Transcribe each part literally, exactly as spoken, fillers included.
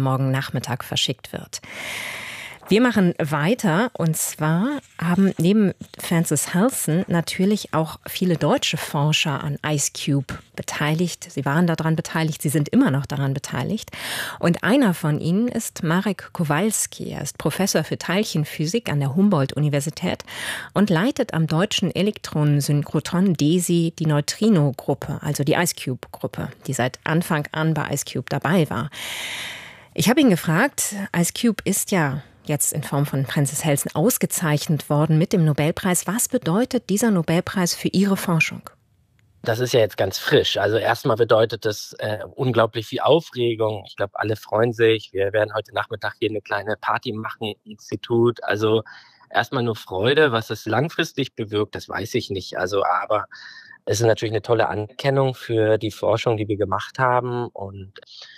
morgen Nachmittag verschickt wird. Wir machen weiter, und zwar haben neben Frances Halsen natürlich auch viele deutsche Forscher an IceCube beteiligt. Sie waren daran beteiligt, sie sind immer noch daran beteiligt. Und einer von ihnen ist Marek Kowalski. Er ist Professor für Teilchenphysik an der Humboldt-Universität und leitet am deutschen Elektronensynchrotron DESI die Neutrino-Gruppe, also die IceCube-Gruppe, die seit Anfang an bei IceCube dabei war. Ich habe ihn gefragt, IceCube ist ja jetzt in Form von Frances Halsen ausgezeichnet worden mit dem Nobelpreis. Was bedeutet dieser Nobelpreis für Ihre Forschung? Das ist ja jetzt ganz frisch. Also erstmal bedeutet das äh, unglaublich viel Aufregung. Ich glaube, alle freuen sich. Wir werden heute Nachmittag hier eine kleine Party machen im Institut. Also erstmal nur Freude. Was es langfristig bewirkt, das weiß ich nicht. Also aber es ist natürlich eine tolle Anerkennung für die Forschung, die wir gemacht haben. Und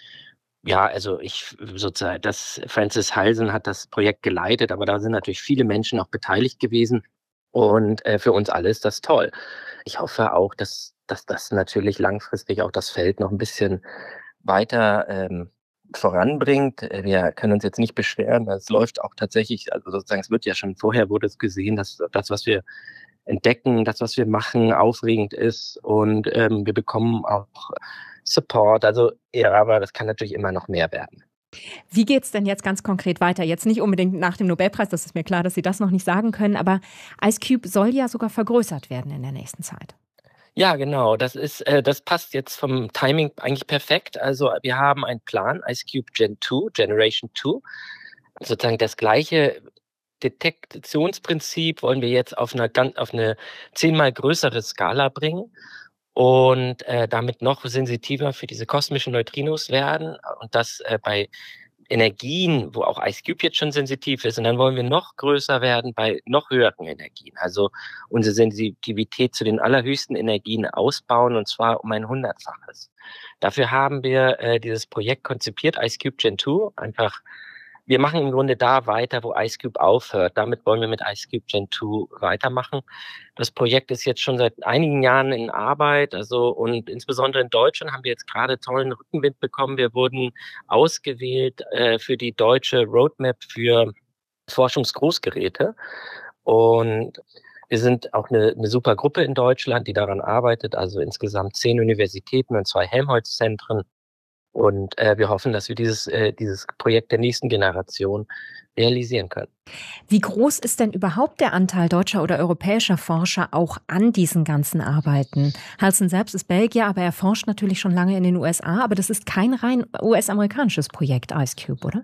ja, also ich sozusagen, das Frances Halsen hat das Projekt geleitet, aber da sind natürlich viele Menschen auch beteiligt gewesen. Und äh, für uns alle ist das toll. Ich hoffe auch, dass, dass das natürlich langfristig auch das Feld noch ein bisschen weiter ähm, voranbringt. Wir können uns jetzt nicht beschweren. Es läuft auch tatsächlich, also sozusagen, es wird ja schon vorher wurde es gesehen, dass das, was wir entdecken, das, was wir machen, aufregend ist. Und ähm, wir bekommen auch Support. Also ja, aber das kann natürlich immer noch mehr werden. Wie geht es denn jetzt ganz konkret weiter? Jetzt nicht unbedingt nach dem Nobelpreis, das ist mir klar, dass Sie das noch nicht sagen können, aber IceCube soll ja sogar vergrößert werden in der nächsten Zeit. Ja, genau. Das ist, äh, das passt jetzt vom Timing eigentlich perfekt. Also wir haben einen Plan, IceCube Gen zwei, Generation zwei. Sozusagen das gleiche Detektionsprinzip wollen wir jetzt auf eine, ganz, auf eine zehnmal größere Skala bringen und äh, damit noch sensitiver für diese kosmischen Neutrinos werden. Und das äh, bei Energien, wo auch IceCube jetzt schon sensitiv ist. Und dann wollen wir noch größer werden bei noch höheren Energien. Also unsere Sensitivität zu den allerhöchsten Energien ausbauen, und zwar um ein Hundertfaches. Dafür haben wir äh, dieses Projekt konzipiert, IceCube Gen zwei. Einfach, wir machen im Grunde da weiter, wo IceCube aufhört. Damit wollen wir mit IceCube Gen zwei weitermachen. Das Projekt ist jetzt schon seit einigen Jahren in Arbeit, also und insbesondere in Deutschland haben wir jetzt gerade tollen Rückenwind bekommen. Wir wurden ausgewählt äh, für die deutsche Roadmap für Forschungsgroßgeräte und wir sind auch eine, eine super Gruppe in Deutschland, die daran arbeitet, also insgesamt zehn Universitäten und zwei Helmholtz-Zentren. Und äh, wir hoffen, dass wir dieses, äh, dieses Projekt der nächsten Generation realisieren können. Wie groß ist denn überhaupt der Anteil deutscher oder europäischer Forscher auch an diesen ganzen Arbeiten? Halsen selbst ist Belgier, aber er forscht natürlich schon lange in den U S A. Aber das ist kein rein U S-amerikanisches Projekt, IceCube, oder?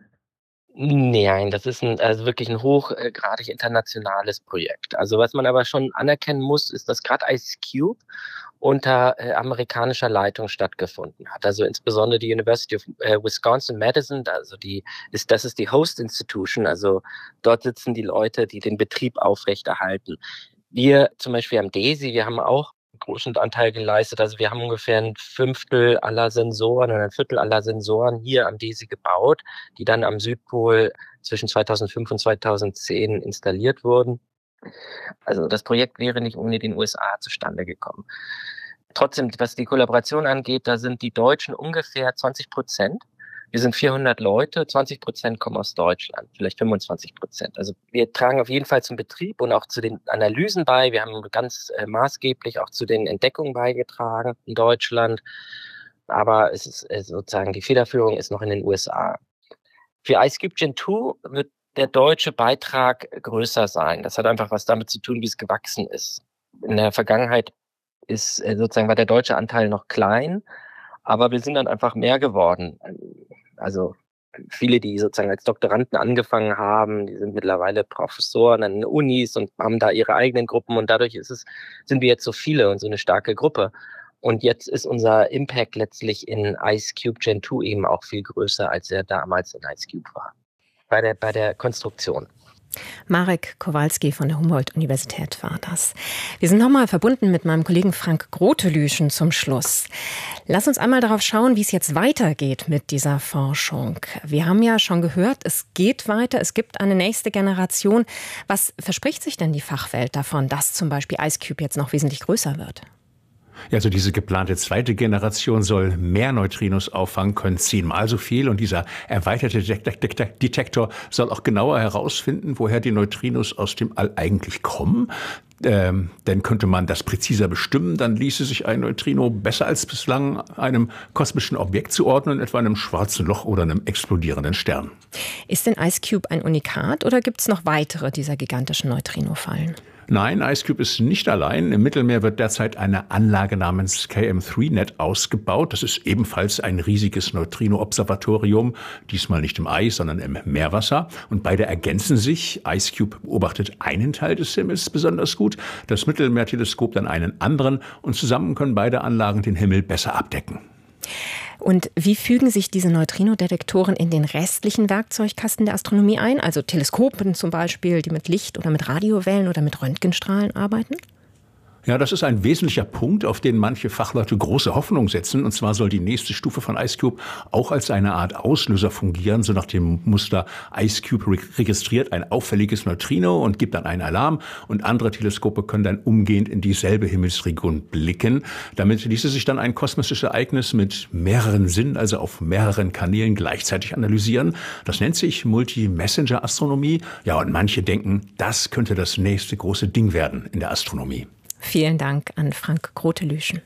Nein, das ist ein, also wirklich ein hochgradig internationales Projekt. Also was man aber schon anerkennen muss, ist, dass gerade IceCube unter äh, amerikanischer Leitung stattgefunden hat. Also insbesondere die University of äh, Wisconsin-Madison, also die ist, das ist die Host Institution. Also dort sitzen die Leute, die den Betrieb aufrechterhalten. Wir zum Beispiel am DESI, wir haben auch einen großen Anteil geleistet. Also wir haben ungefähr ein Fünftel aller Sensoren und ein Viertel aller Sensoren hier am DESI gebaut, die dann am Südpol zwischen zweitausendfünf und zweitausendzehn installiert wurden. Also das Projekt wäre nicht ohne den U S A zustande gekommen. Trotzdem, was die Kollaboration angeht, da sind die Deutschen ungefähr zwanzig Prozent. Wir sind vierhundert Leute, zwanzig Prozent kommen aus Deutschland, vielleicht fünfundzwanzig Prozent. Also wir tragen auf jeden Fall zum Betrieb und auch zu den Analysen bei. Wir haben ganz äh, maßgeblich auch zu den Entdeckungen beigetragen in Deutschland. Aber es ist äh, sozusagen, die Federführung ist noch in den U S A. Für IceCube Gen zwei wird der deutsche Beitrag größer sein. Das hat einfach was damit zu tun, wie es gewachsen ist. In der Vergangenheit ist äh, sozusagen war der deutsche Anteil noch klein, aber wir sind dann einfach mehr geworden. Also viele, die sozusagen als Doktoranden angefangen haben, die sind mittlerweile Professoren an den Unis und haben da ihre eigenen Gruppen und dadurch ist es, sind wir jetzt so viele und so eine starke Gruppe. Und jetzt ist unser Impact letztlich in IceCube Gen zwei eben auch viel größer, als er damals in IceCube war. Bei der, bei der Konstruktion. Marek Kowalski von der Humboldt-Universität war das. Wir sind nochmal verbunden mit meinem Kollegen Frank Grotelüschen zum Schluss. Lass uns einmal darauf schauen, wie es jetzt weitergeht mit dieser Forschung. Wir haben ja schon gehört, es geht weiter, es gibt eine nächste Generation. Was verspricht sich denn die Fachwelt davon, dass zum Beispiel IceCube jetzt noch wesentlich größer wird? Ja, also diese geplante zweite Generation soll mehr Neutrinos auffangen können, zehnmal so viel. Und dieser erweiterte Detektor soll auch genauer herausfinden, woher die Neutrinos aus dem All eigentlich kommen. Ähm, dann könnte man das präziser bestimmen. Dann ließe sich ein Neutrino besser als bislang einem kosmischen Objekt zuordnen, etwa einem schwarzen Loch oder einem explodierenden Stern. Ist denn IceCube ein Unikat oder gibt es noch weitere dieser gigantischen Neutrinofallen? Nein, IceCube ist nicht allein. Im Mittelmeer wird derzeit eine Anlage namens K M drei Net ausgebaut. Das ist ebenfalls ein riesiges Neutrino-Observatorium, diesmal nicht im Eis, sondern im Meerwasser. Und beide ergänzen sich. IceCube beobachtet einen Teil des Himmels besonders gut, das Mittelmeerteleskop dann einen anderen. Und zusammen können beide Anlagen den Himmel besser abdecken. Und wie fügen sich diese Neutrino-Detektoren in den restlichen Werkzeugkasten der Astronomie ein? Also Teleskopen zum Beispiel, die mit Licht oder mit Radiowellen oder mit Röntgenstrahlen arbeiten? Ja, das ist ein wesentlicher Punkt, auf den manche Fachleute große Hoffnung setzen. Und zwar soll die nächste Stufe von IceCube auch als eine Art Auslöser fungieren, so nach dem Muster IceCube registriert ein auffälliges Neutrino und gibt dann einen Alarm. Und andere Teleskope können dann umgehend in dieselbe Himmelsregion blicken. Damit ließe sich dann ein kosmisches Ereignis mit mehreren Sinnen, also auf mehreren Kanälen gleichzeitig analysieren. Das nennt sich Multi-Messenger-Astronomie. Ja, und manche denken, das könnte das nächste große Ding werden in der Astronomie. Vielen Dank an Frank Grotelüschen.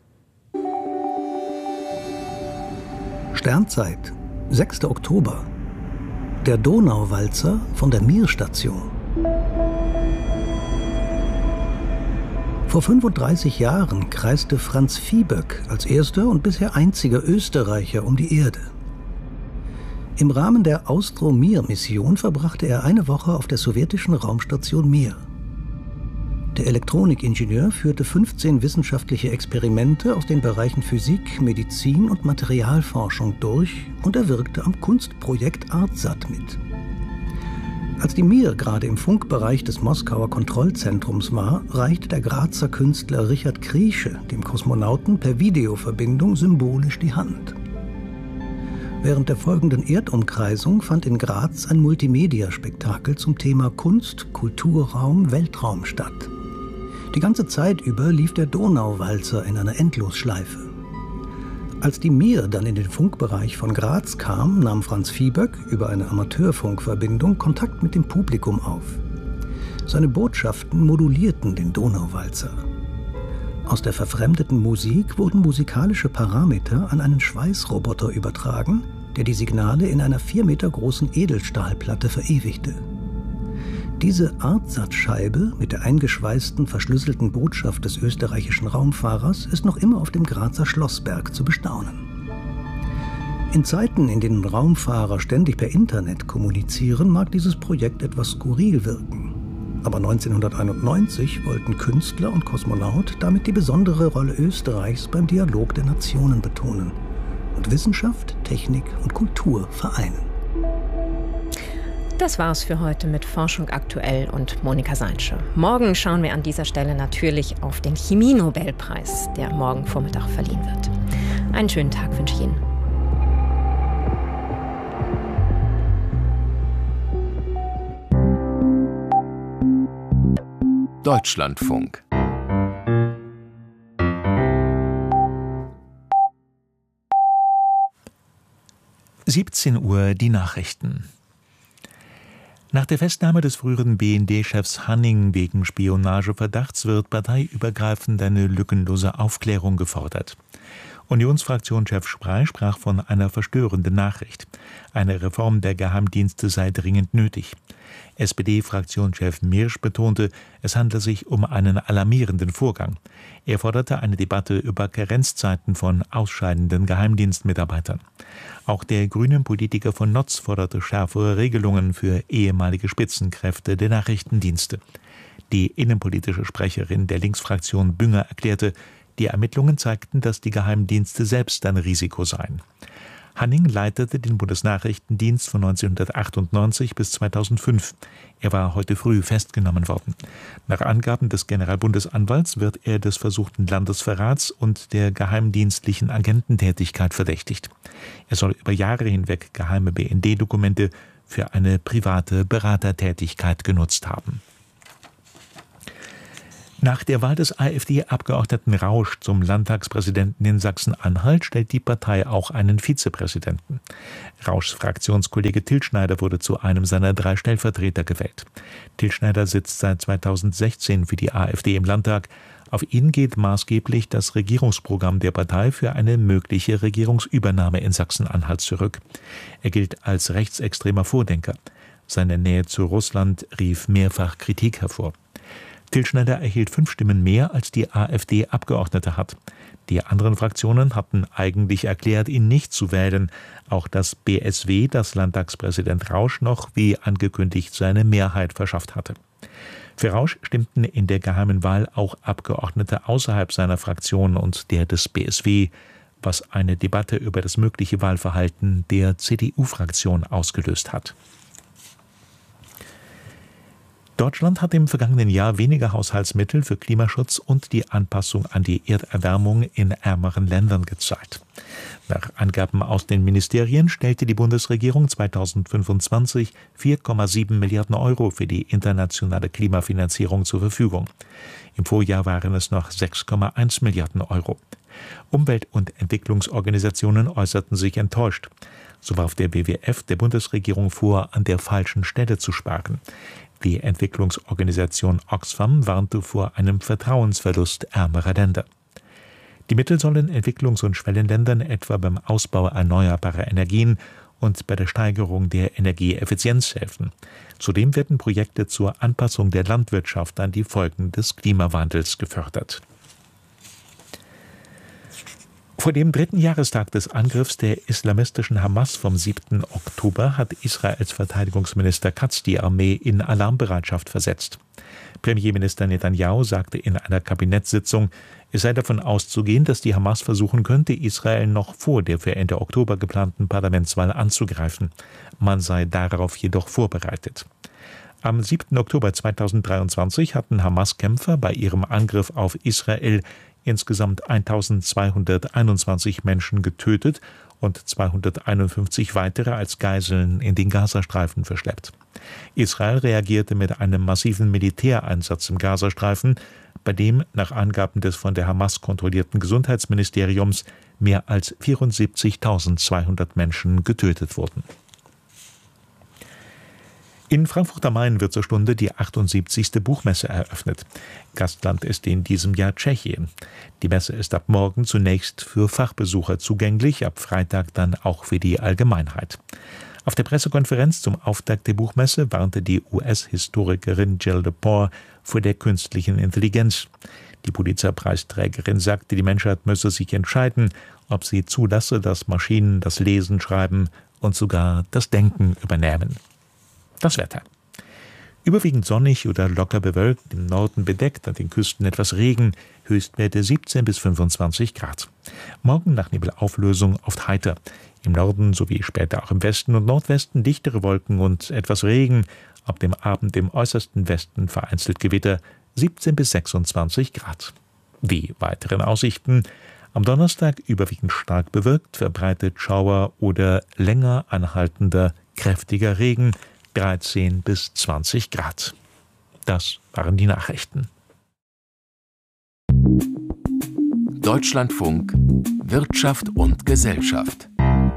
Sternzeit, sechster Oktober. Der Donauwalzer von der Mir-Station. Vor fünfunddreißig Jahren kreiste Franz Viehböck als erster und bisher einziger Österreicher um die Erde. Im Rahmen der Austro-Mir-Mission verbrachte er eine Woche auf der sowjetischen Raumstation Mir. Der Elektronikingenieur führte fünfzehn wissenschaftliche Experimente aus den Bereichen Physik, Medizin und Materialforschung durch und er wirkte am Kunstprojekt ArtSat mit. Als die Mir gerade im Funkbereich des Moskauer Kontrollzentrums war, reichte der Grazer Künstler Richard Kriesche dem Kosmonauten per Videoverbindung symbolisch die Hand. Während der folgenden Erdumkreisung fand in Graz ein Multimedia-Spektakel zum Thema Kunst, Kulturraum, Weltraum statt. Die ganze Zeit über lief der Donauwalzer in einer Endlosschleife. Als die Mir dann in den Funkbereich von Graz kam, nahm Franz Viehböck über eine Amateurfunkverbindung Kontakt mit dem Publikum auf. Seine Botschaften modulierten den Donauwalzer. Aus der verfremdeten Musik wurden musikalische Parameter an einen Schweißroboter übertragen, der die Signale in einer vier Meter großen Edelstahlplatte verewigte. Diese ArtSat-Scheibe mit der eingeschweißten, verschlüsselten Botschaft des österreichischen Raumfahrers ist noch immer auf dem Grazer Schlossberg zu bestaunen. In Zeiten, in denen Raumfahrer ständig per Internet kommunizieren, mag dieses Projekt etwas skurril wirken. Aber neunzehnhunderteinundneunzig wollten Künstler und Kosmonaut damit die besondere Rolle Österreichs beim Dialog der Nationen betonen und Wissenschaft, Technik und Kultur vereinen. Das war's für heute mit Forschung aktuell und Monika Seinsche. Morgen schauen wir an dieser Stelle natürlich auf den Chemie-Nobelpreis, der morgen Vormittag verliehen wird. Einen schönen Tag wünsche ich Ihnen. Deutschlandfunk. siebzehn Uhr die Nachrichten. Nach der Festnahme des früheren B N D-Chefs Hanning wegen Spionageverdachts wird parteiübergreifend eine lückenlose Aufklärung gefordert. Unionsfraktionschef Sprey sprach von einer verstörenden Nachricht. Eine Reform der Geheimdienste sei dringend nötig. S P D-Fraktionschef Mirsch betonte, es handle sich um einen alarmierenden Vorgang. Er forderte eine Debatte über Karenzzeiten von ausscheidenden Geheimdienstmitarbeitern. Auch der grünen Politiker von Notz forderte schärfere Regelungen für ehemalige Spitzenkräfte der Nachrichtendienste. Die innenpolitische Sprecherin der Linksfraktion Bünger erklärte, die Ermittlungen zeigten, dass die Geheimdienste selbst ein Risiko seien. Hanning leitete den Bundesnachrichtendienst von neunzehnhundertachtundneunzig bis zweitausendfünf. Er war heute früh festgenommen worden. Nach Angaben des Generalbundesanwalts wird er des versuchten Landesverrats und der geheimdienstlichen Agententätigkeit verdächtigt. Er soll über Jahre hinweg geheime B N D-Dokumente für eine private Beratertätigkeit genutzt haben. Nach der Wahl des AfD-Abgeordneten Rausch zum Landtagspräsidenten in Sachsen-Anhalt stellt die Partei auch einen Vizepräsidenten. Rauschs Fraktionskollege Till Schneider wurde zu einem seiner drei Stellvertreter gewählt. Till Schneider sitzt seit zweitausendsechzehn für die AfD im Landtag. Auf ihn geht maßgeblich das Regierungsprogramm der Partei für eine mögliche Regierungsübernahme in Sachsen-Anhalt zurück. Er gilt als rechtsextremer Vordenker. Seine Nähe zu Russland rief mehrfach Kritik hervor. Till Schneider erhielt fünf Stimmen mehr, als die AfD Abgeordnete hat. Die anderen Fraktionen hatten eigentlich erklärt, ihn nicht zu wählen. Auch das B S W, das Landtagspräsident Rausch noch, wie angekündigt, seine Mehrheit verschafft hatte. Für Rausch stimmten in der geheimen Wahl auch Abgeordnete außerhalb seiner Fraktion und der des B S W, was eine Debatte über das mögliche Wahlverhalten der C D U-Fraktion ausgelöst hat. Deutschland hat im vergangenen Jahr weniger Haushaltsmittel für Klimaschutz und die Anpassung an die Erderwärmung in ärmeren Ländern gezahlt. Nach Angaben aus den Ministerien stellte die Bundesregierung zweitausendfünfundzwanzig vier Komma sieben Milliarden Euro für die internationale Klimafinanzierung zur Verfügung. Im Vorjahr waren es noch sechs Komma eins Milliarden Euro. Umwelt- und Entwicklungsorganisationen äußerten sich enttäuscht. So warf der W W F der Bundesregierung vor, an der falschen Stelle zu sparen. Die Entwicklungsorganisation Oxfam warnte vor einem Vertrauensverlust ärmerer Länder. Die Mittel sollen Entwicklungs- und Schwellenländern etwa beim Ausbau erneuerbarer Energien und bei der Steigerung der Energieeffizienz helfen. Zudem werden Projekte zur Anpassung der Landwirtschaft an die Folgen des Klimawandels gefördert. Vor dem dritten Jahrestag des Angriffs der islamistischen Hamas vom siebten Oktober hat Israels Verteidigungsminister Katz die Armee in Alarmbereitschaft versetzt. Premierminister Netanyahu sagte in einer Kabinettssitzung, es sei davon auszugehen, dass die Hamas versuchen könnte, Israel noch vor der für Ende Oktober geplanten Parlamentswahl anzugreifen. Man sei darauf jedoch vorbereitet. Am siebten Oktober zweitausenddreiundzwanzig hatten Hamas-Kämpfer bei ihrem Angriff auf Israel insgesamt eintausendzweihunderteinundzwanzig Menschen getötet und zweihunderteinundfünfzig weitere als Geiseln in den Gazastreifen verschleppt. Israel reagierte mit einem massiven Militäreinsatz im Gazastreifen, bei dem nach Angaben des von der Hamas kontrollierten Gesundheitsministeriums mehr als vierundsiebzigtausendzweihundert Menschen getötet wurden. In Frankfurt am Main wird zur Stunde die achtundsiebzigste Buchmesse eröffnet. Gastland ist in diesem Jahr Tschechien. Die Messe ist ab morgen zunächst für Fachbesucher zugänglich, ab Freitag dann auch für die Allgemeinheit. Auf der Pressekonferenz zum Auftakt der Buchmesse warnte die U S-Historikerin Jill Lepore vor der künstlichen Intelligenz. Die Pulitzer-Preisträgerin sagte, die Menschheit müsse sich entscheiden, ob sie zulasse, dass Maschinen das Lesen, Schreiben und sogar das Denken übernehmen. Das Wetter. Überwiegend sonnig oder locker bewölkt, im Norden bedeckt, an den Küsten etwas Regen, Höchstwerte siebzehn bis fünfundzwanzig Grad. Morgen nach Nebelauflösung oft heiter. Im Norden sowie später auch im Westen und Nordwesten dichtere Wolken und etwas Regen. Ab dem Abend im äußersten Westen vereinzelt Gewitter, siebzehn bis sechsundzwanzig Grad. Die weiteren Aussichten. Am Donnerstag überwiegend stark bewölkt, verbreitet Schauer oder länger anhaltender, kräftiger Regen, dreizehn bis zwanzig Grad. Das waren die Nachrichten. Deutschlandfunk Wirtschaft und Gesellschaft.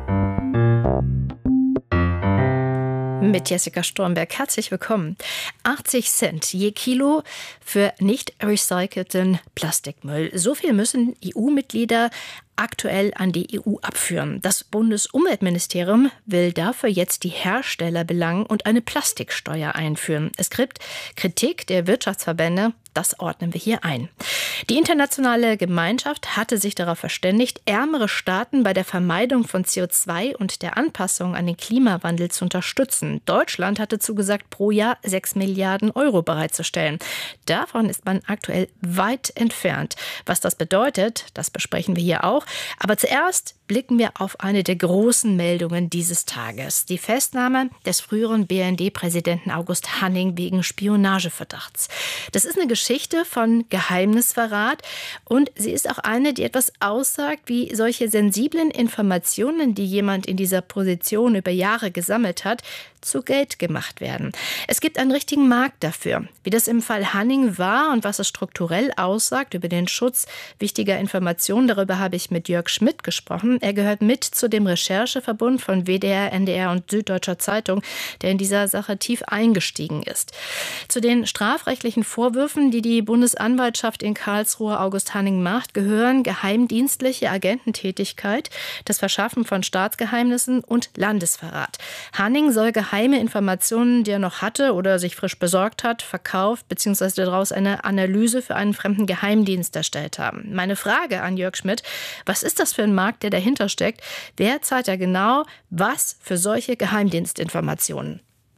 Mit Jessica Stormberg. Herzlich willkommen. achtzig Cent je Kilo für nicht recycelten Plastikmüll. So viel müssen E U-Mitglieder aktuell an die E U abführen. Das Bundesumweltministerium will dafür jetzt die Hersteller belangen und eine Plastiksteuer einführen. Es gibt Kritik der Wirtschaftsverbände. Das ordnen wir hier ein. Die internationale Gemeinschaft hatte sich darauf verständigt, ärmere Staaten bei der Vermeidung von C O zwei und der Anpassung an den Klimawandel zu unterstützen. Deutschland hatte zugesagt, pro Jahr sechs Milliarden Euro bereitzustellen. Davon ist man aktuell weit entfernt. Was das bedeutet, das besprechen wir hier auch. Aber zuerst blicken wir auf eine der großen Meldungen dieses Tages. Die Festnahme des früheren B N D-Präsidenten August Hanning wegen Spionageverdachts. Das ist eine Geschichte von Geheimnisverrat und sie ist auch eine, die etwas aussagt, wie solche sensiblen Informationen, die jemand in dieser Position über Jahre gesammelt hat, zu Geld gemacht werden. Es gibt einen richtigen Markt dafür. Wie das im Fall Hanning war und was es strukturell aussagt über den Schutz wichtiger Informationen, darüber habe ich mit Jörg Schmidt gesprochen. Er gehört mit zu dem Rechercheverbund von W D R, N D R und Süddeutscher Zeitung, der in dieser Sache tief eingestiegen ist. Zu den strafrechtlichen Vorwürfen, die die Bundesanwaltschaft in Karlsruhe August Hanning macht, gehören geheimdienstliche Agententätigkeit, das Verschaffen von Staatsgeheimnissen und Landesverrat. Hanning soll geheime Informationen, die er noch hatte oder sich frisch besorgt hat, verkauft bzw. daraus eine Analyse für einen fremden Geheimdienst erstellt haben. Meine Frage an Jörg Schmidt: Was ist das für ein Markt, der dahinter steckt? Wer zahlt ja genau was für solche Geheimdienstinformationen?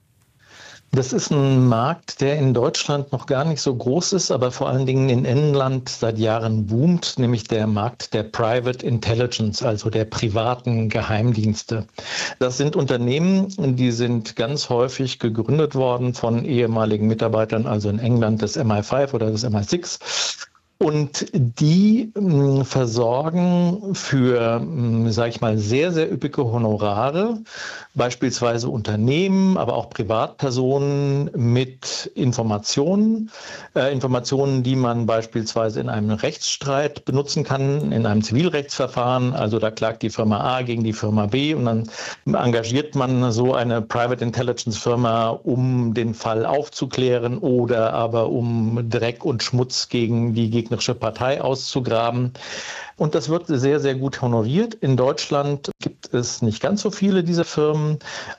Das ist ein Markt, der in Deutschland noch gar nicht so groß ist, aber vor allen Dingen in Inland seit Jahren boomt, nämlich der Markt der Private Intelligence, also der privaten Geheimdienste. Das sind Unternehmen, die sind ganz häufig gegründet worden von ehemaligen Mitarbeitern, also in England des M I fünf oder des M I sechs. Und die mh, versorgen für, mh, sag ich mal, sehr, sehr üppige Honorare, beispielsweise Unternehmen, aber auch Privatpersonen mit Informationen, äh, Informationen, die man beispielsweise in einem Rechtsstreit benutzen kann, in einem Zivilrechtsverfahren. Also da klagt die Firma A gegen die Firma B und dann engagiert man so eine Private Intelligence Firma, um den Fall aufzuklären oder aber um Dreck und Schmutz gegen die gegnerische Partei auszugraben. Und das wird sehr, sehr gut honoriert. In Deutschland gibt es nicht ganz so viele dieser Firmen.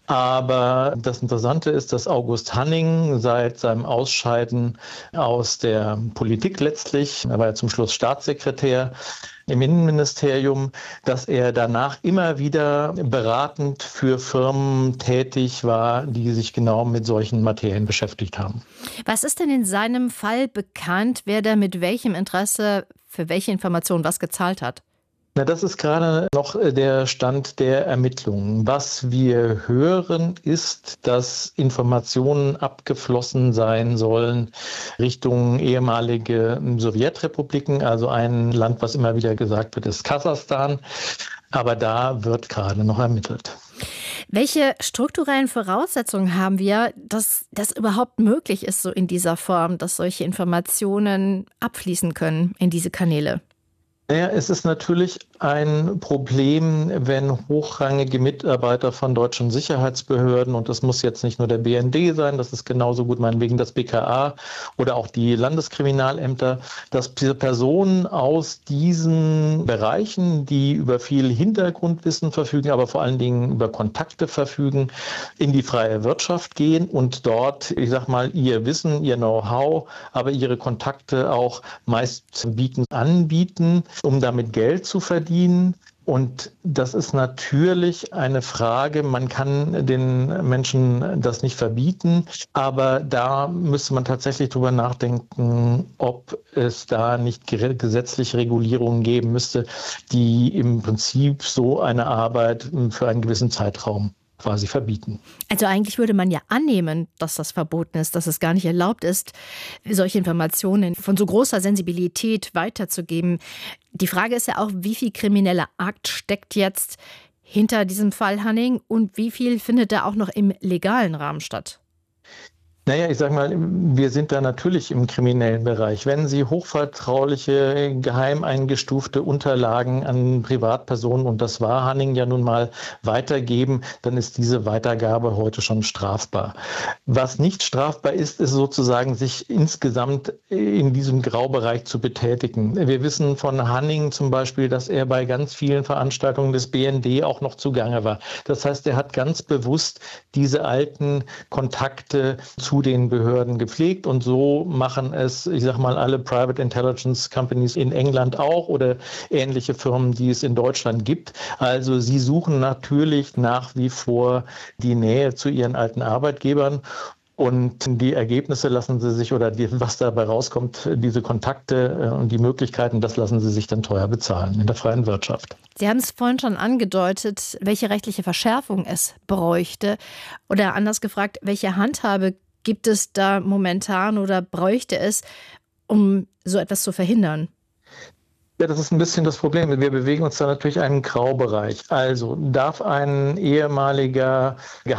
Aber das Interessante ist, dass August Hanning seit seinem Ausscheiden aus der Politik letztlich, er war ja zum Schluss Staatssekretär im Innenministerium, dass er danach immer wieder beratend für Firmen tätig war, die sich genau mit solchen Materien beschäftigt haben. Was ist denn in seinem Fall bekannt, wer da mit welchem Interesse für welche Informationen was gezahlt hat? Na, das ist gerade noch der Stand der Ermittlungen. Was wir hören, ist, dass Informationen abgeflossen sein sollen Richtung ehemalige Sowjetrepubliken, also ein Land, was immer wieder gesagt wird, ist Kasachstan. Aber da wird gerade noch ermittelt. Welche strukturellen Voraussetzungen haben wir, dass das überhaupt möglich ist, so in dieser Form, dass solche Informationen abfließen können in diese Kanäle? Naja, es ist natürlich ein Problem, wenn hochrangige Mitarbeiter von deutschen Sicherheitsbehörden, und das muss jetzt nicht nur der B N D sein, das ist genauso gut meinetwegen das B K A oder auch die Landeskriminalämter, dass diese Personen aus diesen Bereichen, die über viel Hintergrundwissen verfügen, aber vor allen Dingen über Kontakte verfügen, in die freie Wirtschaft gehen und dort, ich sag mal, ihr Wissen, ihr Know-how, aber ihre Kontakte auch meist bieten, anbieten, um damit Geld zu verdienen. Und das ist natürlich eine Frage, man kann den Menschen das nicht verbieten, aber da müsste man tatsächlich drüber nachdenken, ob es da nicht gesetzliche Regulierungen geben müsste, die im Prinzip so eine Arbeit für einen gewissen Zeitraum quasi verbieten. Also eigentlich würde man ja annehmen, dass das verboten ist, dass es gar nicht erlaubt ist, solche Informationen von so großer Sensibilität weiterzugeben. Die Frage ist ja auch, wie viel krimineller Akt steckt jetzt hinter diesem Fall Hanning und wie viel findet da auch noch im legalen Rahmen statt? Naja, ich sag mal, wir sind da natürlich im kriminellen Bereich. Wenn Sie hochvertrauliche, geheim eingestufte Unterlagen an Privatpersonen, und das war Hanning ja nun mal, weitergeben, dann ist diese Weitergabe heute schon strafbar. Was nicht strafbar ist, ist sozusagen, sich insgesamt in diesem Graubereich zu betätigen. Wir wissen von Hanning zum Beispiel, dass er bei ganz vielen Veranstaltungen des B N D auch noch zugange war. Das heißt, er hat ganz bewusst diese alten Kontakte zu den Behörden gepflegt und so machen es, ich sag mal, alle Private Intelligence Companies in England auch oder ähnliche Firmen, die es in Deutschland gibt. Also sie suchen natürlich nach wie vor die Nähe zu ihren alten Arbeitgebern. Und die Ergebnisse lassen sie sich, oder die, was dabei rauskommt, diese Kontakte und die Möglichkeiten, das lassen sie sich dann teuer bezahlen in der freien Wirtschaft. Sie haben es vorhin schon angedeutet, welche rechtliche Verschärfung es bräuchte. Oder anders gefragt, welche Handhabe gibt es da momentan oder bräuchte es, um so etwas zu verhindern? Ja, das ist ein bisschen das Problem. Wir bewegen uns da natürlich einen Graubereich. Also darf ein ehemaliger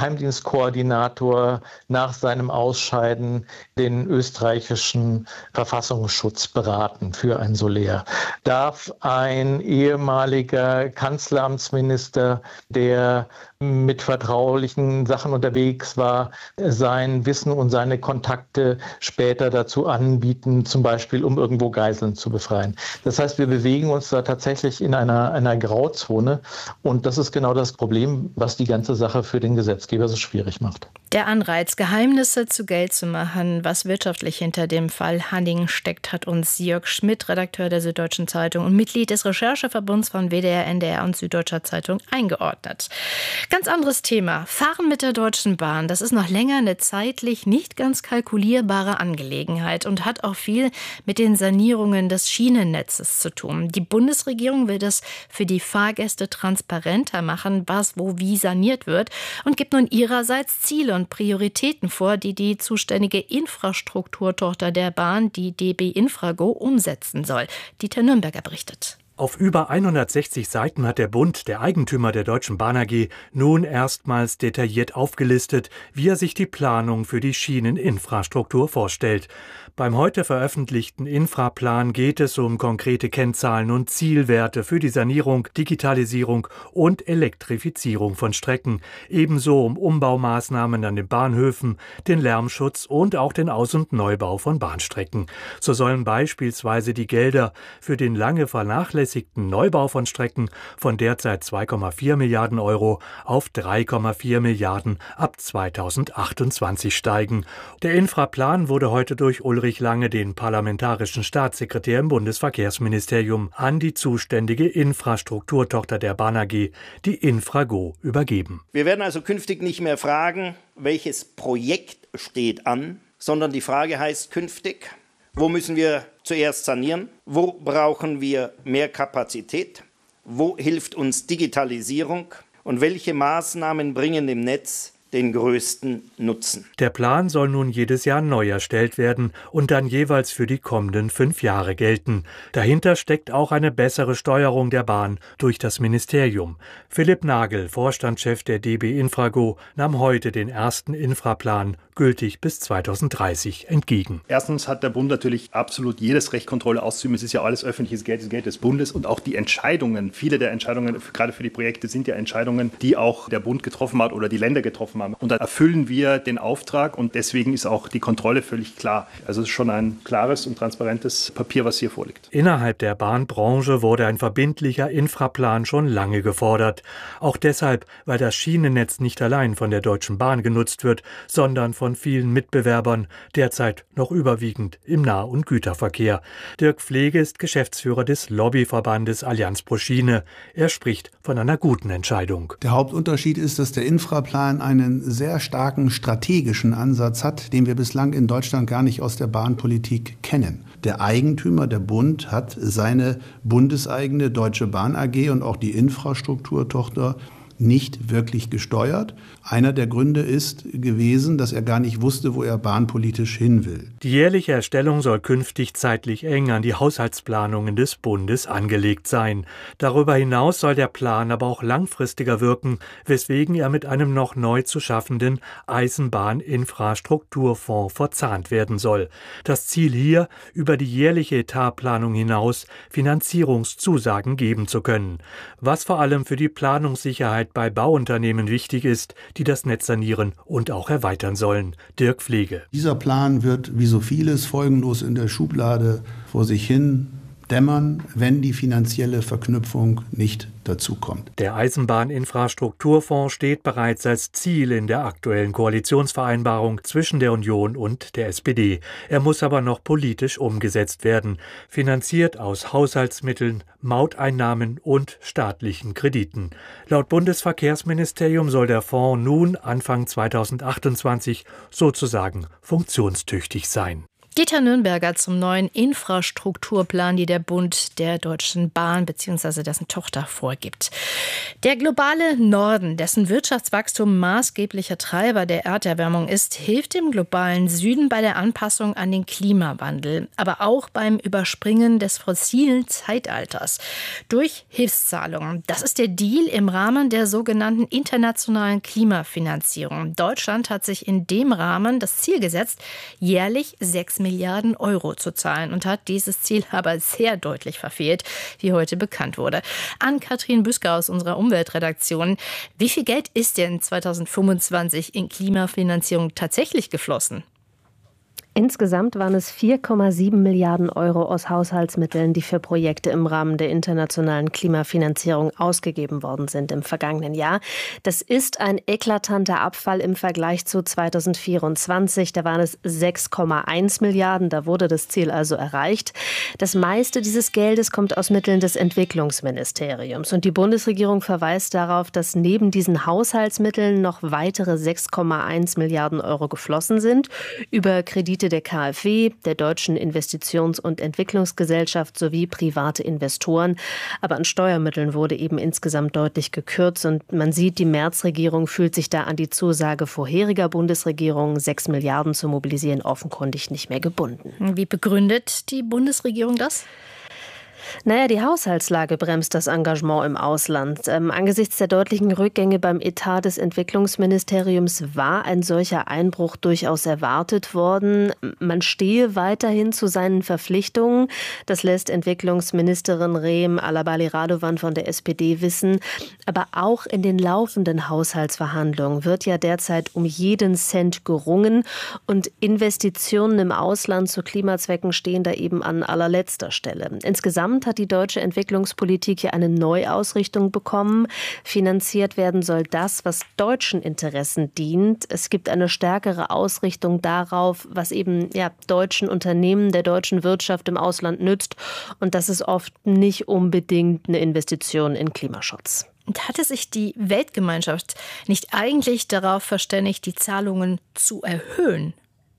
Geheimdienstkoordinator nach seinem Ausscheiden den österreichischen Verfassungsschutz beraten für ein Soler? Darf ein ehemaliger Kanzleramtsminister, der mit vertraulichen Sachen unterwegs war, sein Wissen und seine Kontakte später dazu anbieten, zum Beispiel um irgendwo Geiseln zu befreien? Das heißt, wir bewegen uns da tatsächlich in einer, einer Grauzone und das ist genau das Problem, was die ganze Sache für den Gesetzgeber so schwierig macht. Der Anreiz, Geheimnisse zu Geld zu machen, was wirtschaftlich hinter dem Fall Hanning steckt, hat uns Jörg Schmidt, Redakteur der Süddeutschen Zeitung und Mitglied des Rechercheverbunds von W D R, N D R und Süddeutscher Zeitung eingeordnet. Ganz anderes Thema. Fahren mit der Deutschen Bahn. Das ist noch länger eine zeitlich nicht ganz kalkulierbare Angelegenheit und hat auch viel mit den Sanierungen des Schienennetzes zu tun. Die Bundesregierung will das für die Fahrgäste transparenter machen, was wo wie saniert wird und gibt nun ihrerseits Ziele und Prioritäten vor, die die zuständige Infrastrukturtochter der Bahn, die D B Infrago, umsetzen soll. Dieter Nürnberger berichtet. Auf über hundertsechzig Seiten hat der Bund, der Eigentümer der Deutschen Bahn A G, nun erstmals detailliert aufgelistet, wie er sich die Planung für die Schieneninfrastruktur vorstellt. Beim heute veröffentlichten Infraplan geht es um konkrete Kennzahlen und Zielwerte für die Sanierung, Digitalisierung und Elektrifizierung von Strecken, ebenso um Umbaumaßnahmen an den Bahnhöfen, den Lärmschutz und auch den Aus- und Neubau von Bahnstrecken. So sollen beispielsweise die Gelder für den lange vernachlässigten Neubau von Strecken von derzeit zwei Komma vier Milliarden Euro auf drei Komma vier Milliarden ab zweitausendachtundzwanzig steigen. Der Infraplan wurde heute durch Ulrich Lange, den parlamentarischen Staatssekretär im Bundesverkehrsministerium, an die zuständige Infrastrukturtochter der Bahn A G, die Infrago, übergeben. Wir werden also künftig nicht mehr fragen, welches Projekt steht an, sondern die Frage heißt künftig, wo müssen wir zuerst sanieren, wo brauchen wir mehr Kapazität, wo hilft uns Digitalisierung und welche Maßnahmen bringen dem Netz den größten Nutzen. Der Plan soll nun jedes Jahr neu erstellt werden und dann jeweils für die kommenden fünf Jahre gelten. Dahinter steckt auch eine bessere Steuerung der Bahn durch das Ministerium. Philipp Nagel, Vorstandschef der D B Infrago, nahm heute den ersten Infraplan, gültig bis zweitausenddreißig, entgegen. Erstens hat der Bund natürlich absolut jedes Recht, Kontrolle auszuüben. Es ist ja alles öffentliches Geld, das Geld des Bundes und auch die Entscheidungen, viele der Entscheidungen, gerade für die Projekte, sind ja Entscheidungen, die auch der Bund getroffen hat oder die Länder getroffen haben. Und da erfüllen wir den Auftrag und deswegen ist auch die Kontrolle völlig klar. Also es ist schon ein klares und transparentes Papier, was hier vorliegt. Innerhalb der Bahnbranche wurde ein verbindlicher Infraplan schon lange gefordert. Auch deshalb, weil das Schienennetz nicht allein von der Deutschen Bahn genutzt wird, sondern von vielen Mitbewerbern, derzeit noch überwiegend im Nah- und Güterverkehr. Dirk Pflege ist Geschäftsführer des Lobbyverbandes Allianz pro Schiene. Er spricht von einer guten Entscheidung. Der Hauptunterschied ist, dass der Infraplan einen sehr starken strategischen Ansatz hat, den wir bislang in Deutschland gar nicht aus der Bahnpolitik kennen. Der Eigentümer, der Bund, hat seine bundeseigene Deutsche Bahn A G und auch die Infrastrukturtochter nicht wirklich gesteuert. Einer der Gründe ist gewesen, dass er gar nicht wusste, wo er bahnpolitisch hin will. Die jährliche Erstellung soll künftig zeitlich eng an die Haushaltsplanungen des Bundes angelegt sein. Darüber hinaus soll der Plan aber auch langfristiger wirken, weswegen er mit einem noch neu zu schaffenden Eisenbahninfrastrukturfonds verzahnt werden soll. Das Ziel hier, über die jährliche Etatplanung hinaus Finanzierungszusagen geben zu können. Was vor allem für die Planungssicherheit bei Bauunternehmen wichtig ist, die das Netz sanieren und auch erweitern sollen. Dirk Pflege. Dieser Plan wird wie so vieles folgenlos in der Schublade vor sich hin dämmern, wenn die finanzielle Verknüpfung nicht dazu kommt. Der Eisenbahninfrastrukturfonds steht bereits als Ziel in der aktuellen Koalitionsvereinbarung zwischen der Union und der S P D. Er muss aber noch politisch umgesetzt werden, finanziert aus Haushaltsmitteln, Mauteinnahmen und staatlichen Krediten. Laut Bundesverkehrsministerium soll der Fonds nun Anfang zweitausendachtundzwanzig sozusagen funktionstüchtig sein. Dieter Nürnberger zum neuen Infrastrukturplan, die der Bund der Deutschen Bahn bzw. dessen Tochter vorgibt. Der globale Norden, dessen Wirtschaftswachstum maßgeblicher Treiber der Erderwärmung ist, hilft dem globalen Süden bei der Anpassung an den Klimawandel, aber auch beim Überspringen des fossilen Zeitalters durch Hilfszahlungen. Das ist der Deal im Rahmen der sogenannten internationalen Klimafinanzierung. Deutschland hat sich in dem Rahmen das Ziel gesetzt, jährlich sechs Milliarden Euro zu zahlen und hat dieses Ziel aber sehr deutlich verfehlt, wie heute bekannt wurde. Ann-Kathrin Büsker aus unserer Umweltredaktion. Wie viel Geld ist denn zweitausendfünfundzwanzig in Klimafinanzierung tatsächlich geflossen? Insgesamt waren es vier Komma sieben Milliarden Euro aus Haushaltsmitteln, die für Projekte im Rahmen der internationalen Klimafinanzierung ausgegeben worden sind im vergangenen Jahr. Das ist ein eklatanter Abfall im Vergleich zu zweitausendvierundzwanzig. Da waren es sechs Komma eins Milliarden. Da wurde das Ziel also erreicht. Das meiste dieses Geldes kommt aus Mitteln des Entwicklungsministeriums. Und die Bundesregierung verweist darauf, dass neben diesen Haushaltsmitteln noch weitere sechs Komma eins Milliarden Euro geflossen sind über Kredite der K f W, der Deutschen Investitions- und Entwicklungsgesellschaft sowie private Investoren. Aber an Steuermitteln wurde eben insgesamt deutlich gekürzt. Und man sieht, die Merz-Regierung fühlt sich da an die Zusage vorheriger Bundesregierungen, sechs Milliarden zu mobilisieren, offenkundig nicht mehr gebunden. Wie begründet die Bundesregierung das? Naja, die Haushaltslage bremst das Engagement im Ausland. Ähm, angesichts der deutlichen Rückgänge beim Etat des Entwicklungsministeriums war ein solcher Einbruch durchaus erwartet worden. Man stehe weiterhin zu seinen Verpflichtungen. Das lässt Entwicklungsministerin Rehm Alabali-Radovan von der S P D wissen. Aber auch in den laufenden Haushaltsverhandlungen wird ja derzeit um jeden Cent gerungen. Und Investitionen im Ausland zu Klimazwecken stehen da eben an allerletzter Stelle. Insgesamt hat die deutsche Entwicklungspolitik hier eine Neuausrichtung bekommen. Finanziert werden soll das, was deutschen Interessen dient. Es gibt eine stärkere Ausrichtung darauf, was eben ja, deutschen Unternehmen, der deutschen Wirtschaft im Ausland nützt. Und das ist oft nicht unbedingt eine Investition in Klimaschutz. Und hatte sich die Weltgemeinschaft nicht eigentlich darauf verständigt, die Zahlungen zu erhöhen?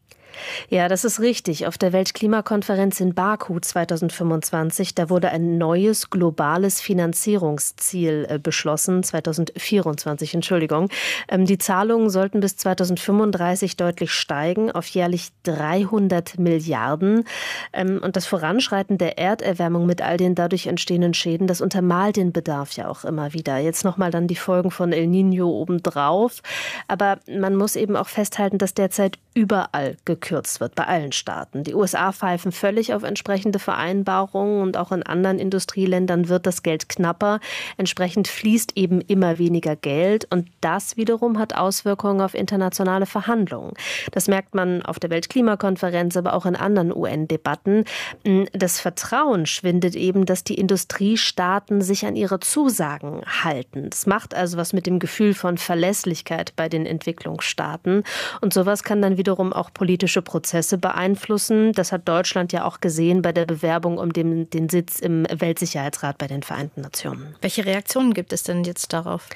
Ja, das ist richtig. Auf der Weltklimakonferenz in Baku zweitausendfünfundzwanzig, da wurde ein neues globales Finanzierungsziel beschlossen, zweitausendvierundzwanzig, Entschuldigung. Die Zahlungen sollten bis zweitausendfünfunddreißig deutlich steigen, auf jährlich dreihundert Milliarden. Und das Voranschreiten der Erderwärmung mit all den dadurch entstehenden Schäden, das untermalt den Bedarf ja auch immer wieder. Jetzt nochmal dann die Folgen von El Niño obendrauf. Aber man muss eben auch festhalten, dass derzeit überall gekürzt wird, bei allen Staaten. Die U S A pfeifen völlig auf entsprechende Vereinbarungen und auch in anderen Industrieländern wird das Geld knapper. Entsprechend fließt eben immer weniger Geld und das wiederum hat Auswirkungen auf internationale Verhandlungen. Das merkt man auf der Weltklimakonferenz, aber auch in anderen U N-Debatten. Das Vertrauen schwindet eben, dass die Industriestaaten sich an ihre Zusagen halten. Das macht also was mit dem Gefühl von Verlässlichkeit bei den Entwicklungsstaaten und sowas kann dann wieder wiederum auch politische Prozesse beeinflussen. Das hat Deutschland ja auch gesehen bei der Bewerbung um den, den Sitz im Weltsicherheitsrat bei den Vereinten Nationen. Welche Reaktionen gibt es denn jetzt darauf?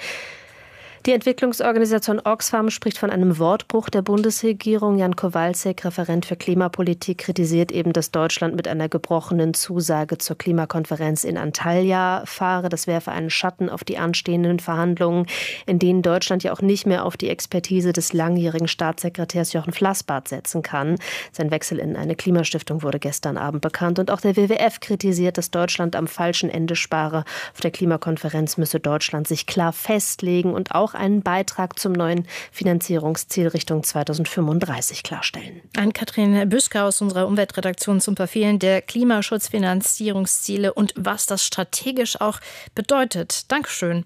Die Entwicklungsorganisation Oxfam spricht von einem Wortbruch der Bundesregierung. Jan Kowalczyk, Referent für Klimapolitik, kritisiert eben, dass Deutschland mit einer gebrochenen Zusage zur Klimakonferenz in Antalya fahre. Das werfe einen Schatten auf die anstehenden Verhandlungen, in denen Deutschland ja auch nicht mehr auf die Expertise des langjährigen Staatssekretärs Jochen Flassbart setzen kann. Sein Wechsel in eine Klimastiftung wurde gestern Abend bekannt. Und auch der W W F kritisiert, dass Deutschland am falschen Ende spare. Auf der Klimakonferenz müsse Deutschland sich klar festlegen und auch einen Beitrag zum neuen Finanzierungsziel Richtung zweitausendfünfunddreißig klarstellen. Ann-Kathrin Büsker aus unserer Umweltredaktion zum Verfehlen der Klimaschutzfinanzierungsziele und was das strategisch auch bedeutet. Dankeschön.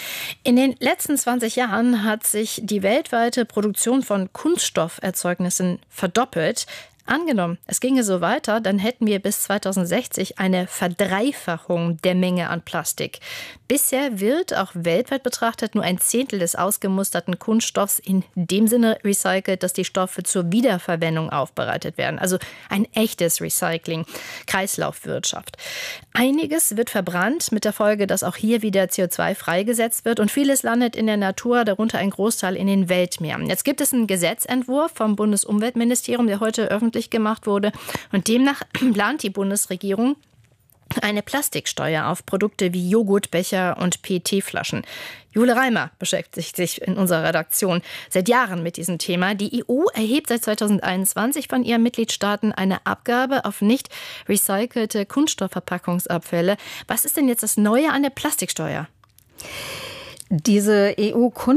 In den letzten zwanzig Jahren hat sich die weltweite Produktion von Kunststofferzeugnissen verdoppelt. Angenommen, es ginge so weiter, dann hätten wir bis zweitausendsechzig eine Verdreifachung der Menge an Plastik. Bisher wird auch weltweit betrachtet nur ein Zehntel des ausgemusterten Kunststoffs in dem Sinne recycelt, dass die Stoffe zur Wiederverwendung aufbereitet werden. Also ein echtes Recycling, Kreislaufwirtschaft. Einiges wird verbrannt mit der Folge, dass auch hier wieder C O zwei freigesetzt wird und vieles landet in der Natur, darunter ein Großteil in den Weltmeeren. Jetzt gibt es einen Gesetzentwurf vom Bundesumweltministerium, der heute öffentlich öffentlich gemacht wurde. Und demnach plant die Bundesregierung eine Plastiksteuer auf Produkte wie Joghurtbecher und P E T-Flaschen. Jule Reimer beschäftigt sich in unserer Redaktion seit Jahren mit diesem Thema. Die E U erhebt seit zweitausendeinundzwanzig von ihren Mitgliedstaaten eine Abgabe auf nicht recycelte Kunststoffverpackungsabfälle. Was ist denn jetzt das Neue an der Plastiksteuer? Diese E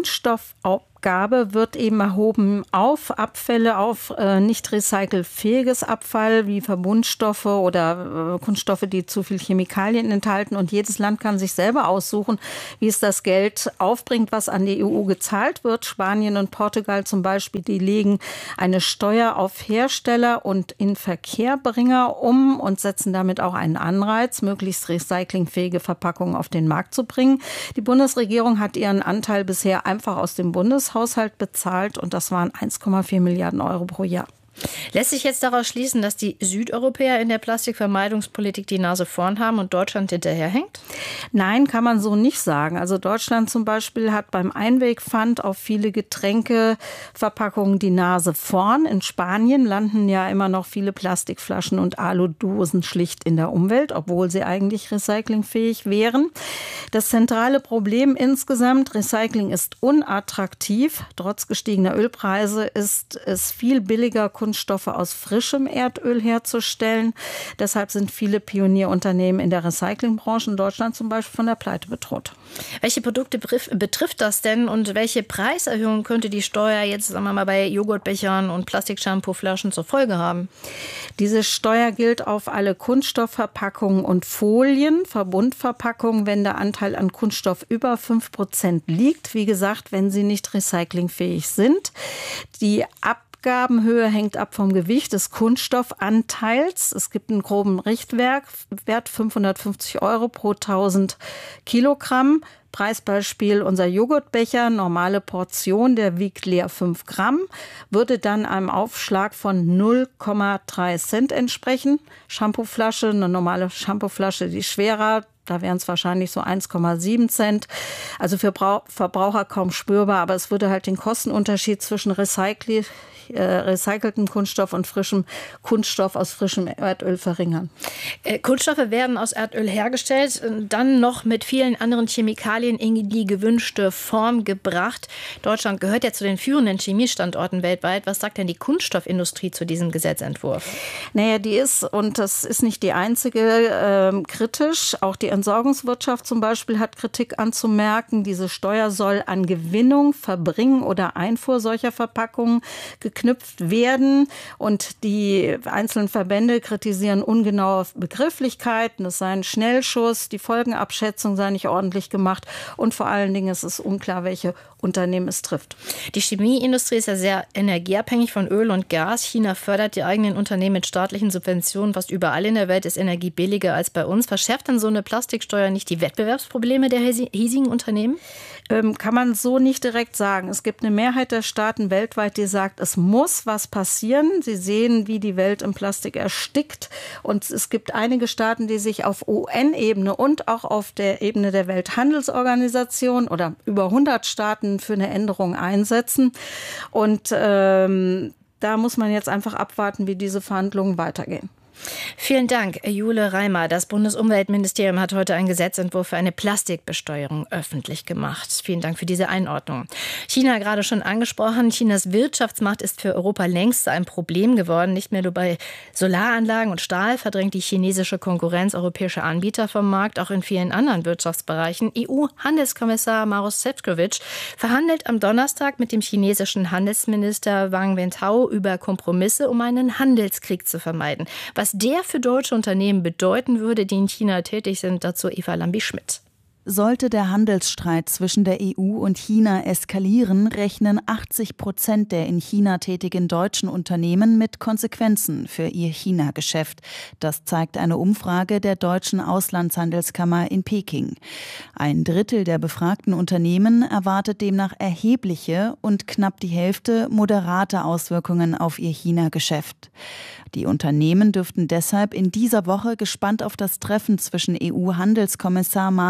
U-Kunststoffabgabe wird eben erhoben auf Abfälle, auf äh, nicht recycelfähiges Abfall wie Verbundstoffe oder äh, Kunststoffe, die zu viel Chemikalien enthalten. Und jedes Land kann sich selber aussuchen, wie es das Geld aufbringt, was an die E U gezahlt wird. Spanien und Portugal zum Beispiel, die legen eine Steuer auf Hersteller und Inverkehrbringer um und setzen damit auch einen Anreiz, möglichst recyclingfähige Verpackungen auf den Markt zu bringen. Die Bundesregierung hat ihren Anteil bisher einfach aus dem Bundeshaushalt bezahlt und das waren eins Komma vier Milliarden Euro pro Jahr. Lässt sich jetzt daraus schließen, dass die Südeuropäer in der Plastikvermeidungspolitik die Nase vorn haben und Deutschland hinterherhängt? Nein, kann man so nicht sagen. Also Deutschland zum Beispiel hat beim Einwegpfand auf viele Getränkeverpackungen die Nase vorn. In Spanien landen ja immer noch viele Plastikflaschen und Aludosen schlicht in der Umwelt, obwohl sie eigentlich recyclingfähig wären. Das zentrale Problem insgesamt, Recycling ist unattraktiv. Trotz gestiegener Ölpreise ist es viel billiger, Kunststoffe aus frischem Erdöl herzustellen. Deshalb sind viele Pionierunternehmen in der Recyclingbranche in Deutschland zum Beispiel von der Pleite bedroht. Welche Produkte betrifft das denn und welche Preiserhöhung könnte die Steuer jetzt, sagen wir mal, bei Joghurtbechern und Plastikshampooflaschen zur Folge haben? Diese Steuer gilt auf alle Kunststoffverpackungen und Folien, Verbundverpackungen, wenn der Anteil an Kunststoff über fünf Prozent liegt. Wie gesagt, wenn sie nicht recyclingfähig sind. Die Ab Abgabenhöhe hängt ab vom Gewicht des Kunststoffanteils. Es gibt einen groben Richtwert, Wert fünfhundertfünfzig Euro pro tausend Kilogramm. Preisbeispiel, unser Joghurtbecher, normale Portion, der wiegt leer fünf Gramm, würde dann einem Aufschlag von null Komma drei Cent entsprechen. Shampooflasche, eine normale Shampooflasche, die schwerer, da wären es wahrscheinlich so eins Komma sieben Cent. Also für Verbraucher kaum spürbar, aber es würde halt den Kostenunterschied zwischen Recycle, äh, recyceltem Kunststoff und frischem Kunststoff aus frischem Erdöl verringern. Äh, Kunststoffe werden aus Erdöl hergestellt, dann noch mit vielen anderen Chemikalien in die gewünschte Form gebracht. Deutschland gehört ja zu den führenden Chemiestandorten weltweit. Was sagt denn die Kunststoffindustrie zu diesem Gesetzentwurf? Naja, die ist, und das ist nicht die einzige, äh, kritisch. Auch die Entsorgungswirtschaft zum Beispiel hat Kritik anzumerken. Diese Steuer soll an Gewinnung, Verbringen oder Einfuhr solcher Verpackungen geknüpft werden. Und die einzelnen Verbände kritisieren ungenaue Begrifflichkeiten. Es sei ein Schnellschuss, die Folgenabschätzung sei nicht ordentlich gemacht und vor allen Dingen ist es unklar, welche Unternehmen es trifft. Die Chemieindustrie ist ja sehr energieabhängig von Öl und Gas. China fördert die eigenen Unternehmen mit staatlichen Subventionen. Fast überall in der Welt ist Energie billiger als bei uns. Verschärft denn so eine Plastiksteuer nicht die Wettbewerbsprobleme der hiesigen Unternehmen? Ähm, kann man so nicht direkt sagen. Es gibt eine Mehrheit der Staaten weltweit, die sagt, es muss was passieren. Sie sehen, wie die Welt im Plastik erstickt. Und es gibt einige Staaten, die sich auf U N-Ebene und auch auf der Ebene der Welthandelsorganisation oder über hundert Staaten für eine Änderung einsetzen. Und ähm, da muss man jetzt einfach abwarten, wie diese Verhandlungen weitergehen. Vielen Dank, Jule Reimer. Das Bundesumweltministerium hat heute einen Gesetzentwurf für eine Plastikbesteuerung öffentlich gemacht. Vielen Dank für diese Einordnung. China gerade schon angesprochen. Chinas Wirtschaftsmacht ist für Europa längst ein Problem geworden. Nicht mehr nur bei Solaranlagen und Stahl verdrängt die chinesische Konkurrenz europäische Anbieter vom Markt, auch in vielen anderen Wirtschaftsbereichen. E U-Handelskommissar Maroš Šefčovič verhandelt am Donnerstag mit dem chinesischen Handelsminister Wang Wentao über Kompromisse, um einen Handelskrieg zu vermeiden. Was der für deutsche Unternehmen bedeuten würde, die in China tätig sind, dazu Eva Lambi-Schmidt. Sollte der Handelsstreit zwischen der E U und China eskalieren, rechnen achtzig Prozent der in China tätigen deutschen Unternehmen mit Konsequenzen für ihr China-Geschäft. Das zeigt eine Umfrage der Deutschen Auslandshandelskammer in Peking. Ein Drittel der befragten Unternehmen erwartet demnach erhebliche und knapp die Hälfte moderate Auswirkungen auf ihr China-Geschäft. Die Unternehmen dürften deshalb in dieser Woche gespannt auf das Treffen zwischen E U-Handelskommissar Maroš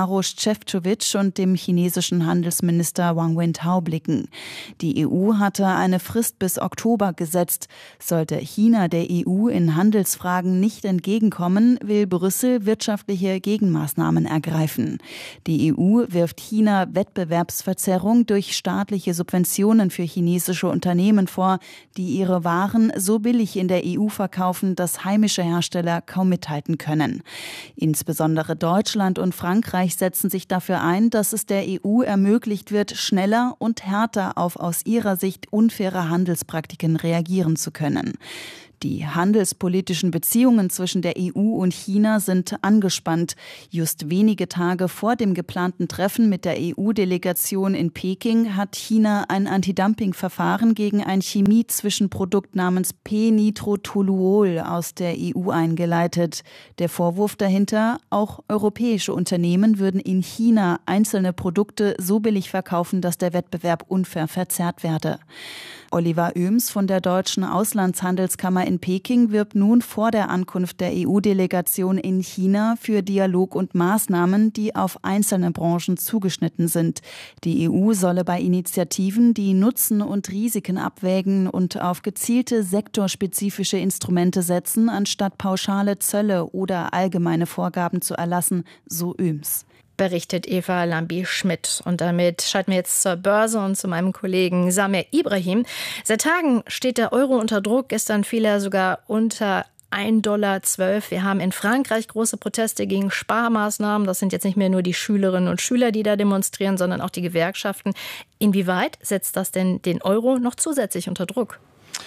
Šefčovič und dem chinesischen Handelsminister Wang Wentao blicken. Die E U hatte eine Frist bis Oktober gesetzt. Sollte China der E U in Handelsfragen nicht entgegenkommen, will Brüssel wirtschaftliche Gegenmaßnahmen ergreifen. Die E U wirft China Wettbewerbsverzerrung durch staatliche Subventionen für chinesische Unternehmen vor, die ihre Waren so billig in der E U verkaufen, dass heimische Hersteller kaum mithalten können. Insbesondere Deutschland und Frankreich setzen sich dafür ein, dass es der E U ermöglicht wird, schneller und härter auf aus ihrer Sicht unfaire Handelspraktiken reagieren zu können. Die handelspolitischen Beziehungen zwischen der E U und China sind angespannt. Just wenige Tage vor dem geplanten Treffen mit der E U-Delegation in Peking hat China ein Antidumping-Verfahren gegen ein Chemie-Zwischenprodukt namens P-Nitrotoluol aus der E U eingeleitet. Der Vorwurf dahinter, auch europäische Unternehmen würden in China einzelne Produkte so billig verkaufen, dass der Wettbewerb unfair verzerrt werde. Oliver Oehms von der Deutschen Auslandshandelskammer in Peking wirbt nun vor der Ankunft der E U-Delegation in China für Dialog und Maßnahmen, die auf einzelne Branchen zugeschnitten sind. Die E U solle bei Initiativen die Nutzen und Risiken abwägen und auf gezielte sektorspezifische Instrumente setzen, anstatt pauschale Zölle oder allgemeine Vorgaben zu erlassen, so Oehms. Berichtet Eva Lambi-Schmidt. Und damit schalten wir jetzt zur Börse und zu meinem Kollegen Samir Ibrahim. Seit Tagen steht der Euro unter Druck. Gestern fiel er sogar unter ein Dollar zwölf. Wir haben in Frankreich große Proteste gegen Sparmaßnahmen. Das sind jetzt nicht mehr nur die Schülerinnen und Schüler, die da demonstrieren, sondern auch die Gewerkschaften. Inwieweit setzt das denn den Euro noch zusätzlich unter Druck?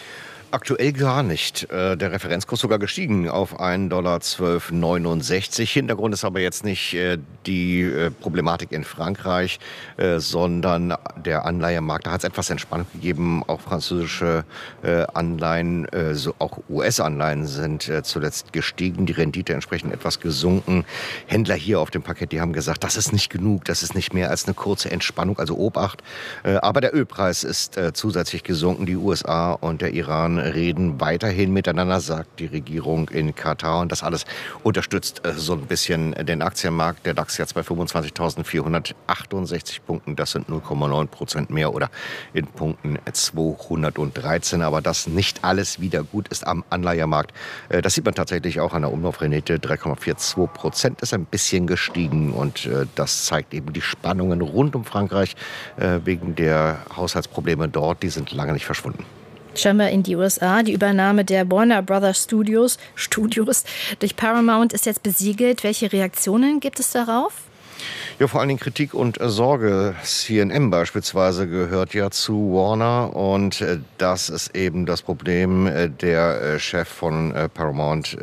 Aktuell gar nicht. Der Referenzkurs sogar gestiegen auf ein Dollar zwölf neunundsechzig. Hintergrund ist aber jetzt nicht die Problematik in Frankreich, sondern der Anleihemarkt. Da hat es etwas Entspannung gegeben. Auch französische Anleihen, auch U S-Anleihen sind zuletzt gestiegen. Die Rendite entsprechend etwas gesunken. Händler hier auf dem Parkett, die haben gesagt, das ist nicht genug, das ist nicht mehr als eine kurze Entspannung, also Obacht. Aber der Ölpreis ist zusätzlich gesunken. Die U S A und der Iran reden weiterhin miteinander, sagt die Regierung in Katar. Und das alles unterstützt äh, so ein bisschen den Aktienmarkt. Der DAX jetzt bei fünfundzwanzigtausendvierhundertachtundsechzig Punkten. Das sind null Komma neun Prozent mehr oder in Punkten zweihundertdreizehn. Aber dass nicht alles wieder gut ist am Anleihemarkt, äh, das sieht man tatsächlich auch an der Umlaufrendite. drei Komma zweiundvierzig Prozent ist ein bisschen gestiegen. Und äh, das zeigt eben die Spannungen rund um Frankreich äh, wegen der Haushaltsprobleme dort. Die sind lange nicht verschwunden. Schauen wir in die U S A. Die Übernahme der Warner Brothers Studios, Studios durch Paramount ist jetzt besiegelt. Welche Reaktionen gibt es darauf? Ja, vor allen Dingen Kritik und Sorge. C N N beispielsweise gehört ja zu Warner und das ist eben das Problem. Der Chef von Paramount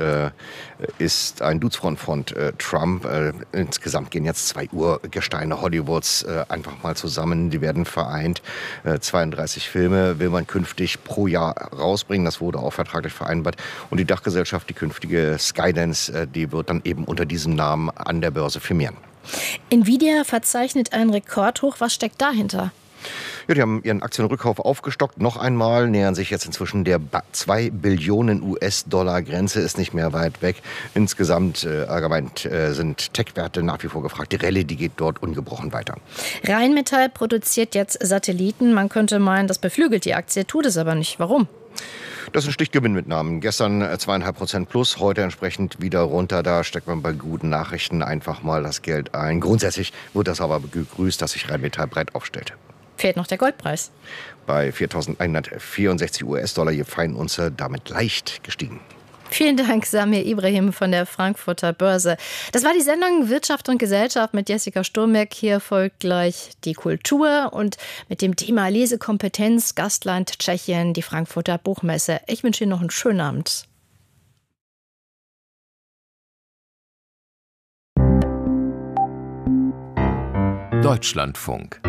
ist ein Dudesfreund von Trump. Insgesamt gehen jetzt zwei Urgesteine Hollywoods einfach mal zusammen. Die werden vereint. zweiunddreißig Filme will man künftig pro Jahr rausbringen. Das wurde auch vertraglich vereinbart. Und die Dachgesellschaft, die künftige Skydance, die wird dann eben unter diesem Namen an der Börse firmieren. Nvidia verzeichnet einen Rekordhoch. Was steckt dahinter? Ja, die haben ihren Aktienrückkauf aufgestockt. Noch einmal nähern sich jetzt inzwischen der zwei Billionen U S-Dollar Grenze, ist nicht mehr weit weg. Insgesamt äh, allgemein äh, sind Tech-Werte nach wie vor gefragt. Die Rallye, die geht dort ungebrochen weiter. Rheinmetall produziert jetzt Satelliten. Man könnte meinen, das beflügelt die Aktie, tut es aber nicht. Warum? Das sind Stichgewinnmitnahmen. Gestern zweieinhalb Prozent plus, heute entsprechend wieder runter. Da steckt man bei guten Nachrichten einfach mal das Geld ein. Grundsätzlich wird das aber begrüßt, dass sich Rheinmetall breit aufstellt. Fehlt noch der Goldpreis. Bei viertausendeinhundertvierundsechzig U S-Dollar je Feinunze, damit leicht gestiegen. Vielen Dank, Samir Ibrahim von der Frankfurter Börse. Das war die Sendung Wirtschaft und Gesellschaft mit Jessica Sturmberg. Hier folgt gleich die Kultur und mit dem Thema Lesekompetenz, Gastland Tschechien, die Frankfurter Buchmesse. Ich wünsche Ihnen noch einen schönen Abend. Deutschlandfunk.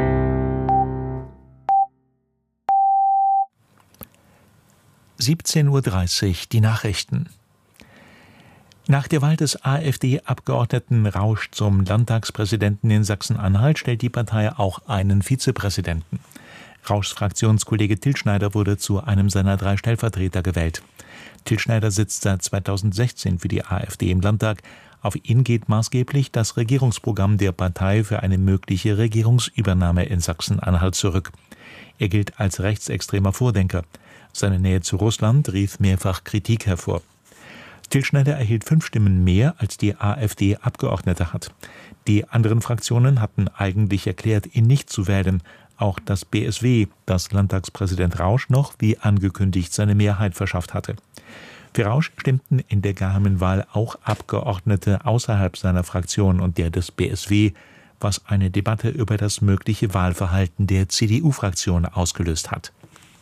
siebzehn Uhr dreißig, die Nachrichten. Nach der Wahl des AfD-Abgeordneten Rausch zum Landtagspräsidenten in Sachsen-Anhalt stellt die Partei auch einen Vizepräsidenten. Rauschs Fraktionskollege Till Schneider wurde zu einem seiner drei Stellvertreter gewählt. Till Schneider sitzt seit zweitausendsechzehn für die AfD im Landtag. Auf ihn geht maßgeblich das Regierungsprogramm der Partei für eine mögliche Regierungsübernahme in Sachsen-Anhalt zurück. Er gilt als rechtsextremer Vordenker. Seine Nähe zu Russland rief mehrfach Kritik hervor. Till Schneider erhielt fünf Stimmen mehr, als die AfD Abgeordnete hat. Die anderen Fraktionen hatten eigentlich erklärt, ihn nicht zu wählen. Auch das B S W, das Landtagspräsident Rausch noch, wie angekündigt, seine Mehrheit verschafft hatte. Für Rausch stimmten in der geheimen Wahl auch Abgeordnete außerhalb seiner Fraktion und der des B S W, was eine Debatte über das mögliche Wahlverhalten der C D U-Fraktion ausgelöst hat.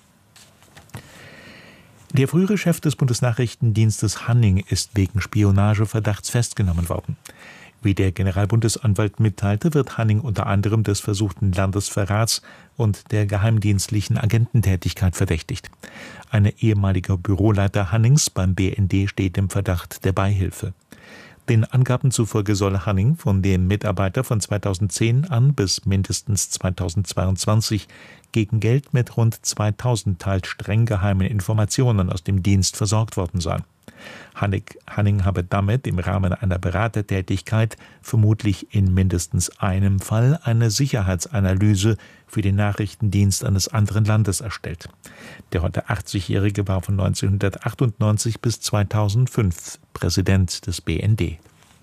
Der frühere Chef des Bundesnachrichtendienstes Hanning ist wegen Spionageverdachts festgenommen worden. Wie der Generalbundesanwalt mitteilte, wird Hanning unter anderem des versuchten Landesverrats und der geheimdienstlichen Agententätigkeit verdächtigt. Ein ehemaliger Büroleiter Hannings beim B N D steht im Verdacht der Beihilfe. Den Angaben zufolge soll Hanning von dem Mitarbeiter von zweitausendzehn an bis mindestens zweitausendzweiundzwanzig gegen Geld mit rund zweitausend teils streng geheimen Informationen aus dem Dienst versorgt worden sein. Hanning habe damit im Rahmen einer Beratertätigkeit vermutlich in mindestens einem Fall eine Sicherheitsanalyse für den Nachrichtendienst eines anderen Landes erstellt. Der heute achtzigjährige war von neunzehnhundertachtundneunzig bis zweitausendfünf Präsident des B N D.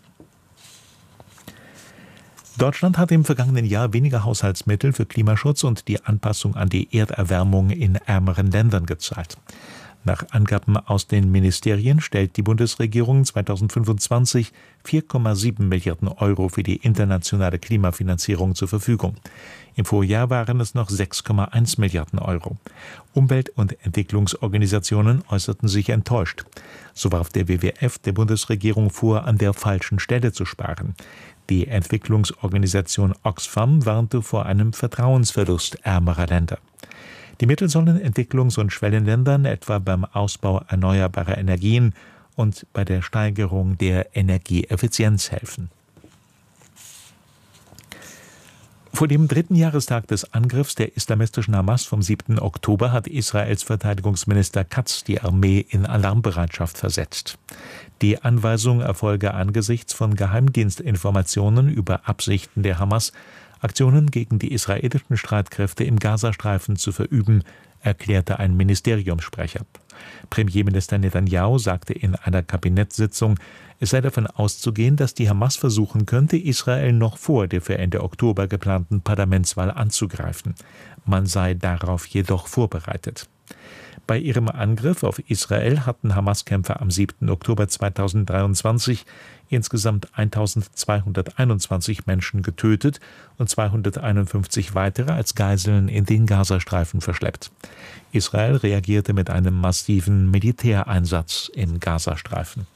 Deutschland hat im vergangenen Jahr weniger Haushaltsmittel für Klimaschutz und die Anpassung an die Erderwärmung in ärmeren Ländern gezahlt. Nach Angaben aus den Ministerien stellt die Bundesregierung zweitausendfünfundzwanzig vier Komma sieben Milliarden Euro für die internationale Klimafinanzierung zur Verfügung. Im Vorjahr waren es noch sechs Komma eins Milliarden Euro. Umwelt- und Entwicklungsorganisationen äußerten sich enttäuscht. So warf der W W F der Bundesregierung vor, an der falschen Stelle zu sparen. Die Entwicklungsorganisation Oxfam warnte vor einem Vertrauensverlust ärmerer Länder. Die Mittel sollen Entwicklungs- und Schwellenländern etwa beim Ausbau erneuerbarer Energien und bei der Steigerung der Energieeffizienz helfen. Vor dem dritten Jahrestag des Angriffs der islamistischen Hamas vom siebten Oktober hat Israels Verteidigungsminister Katz die Armee in Alarmbereitschaft versetzt. Die Anweisung erfolge angesichts von Geheimdienstinformationen über Absichten der Hamas, Aktionen gegen die israelischen Streitkräfte im Gazastreifen zu verüben, erklärte ein Ministeriumssprecher. Premierminister Netanyahu sagte in einer Kabinettssitzung, es sei davon auszugehen, dass die Hamas versuchen könnte, Israel noch vor der für Ende Oktober geplanten Parlamentswahl anzugreifen. Man sei darauf jedoch vorbereitet. Bei ihrem Angriff auf Israel hatten Hamas-Kämpfer am siebten Oktober zweitausenddreiundzwanzig insgesamt eintausendzweihunderteinundzwanzig Menschen getötet und zweihunderteinundfünfzig weitere als Geiseln in den Gazastreifen verschleppt. Israel reagierte mit einem massiven Militäreinsatz im Gazastreifen.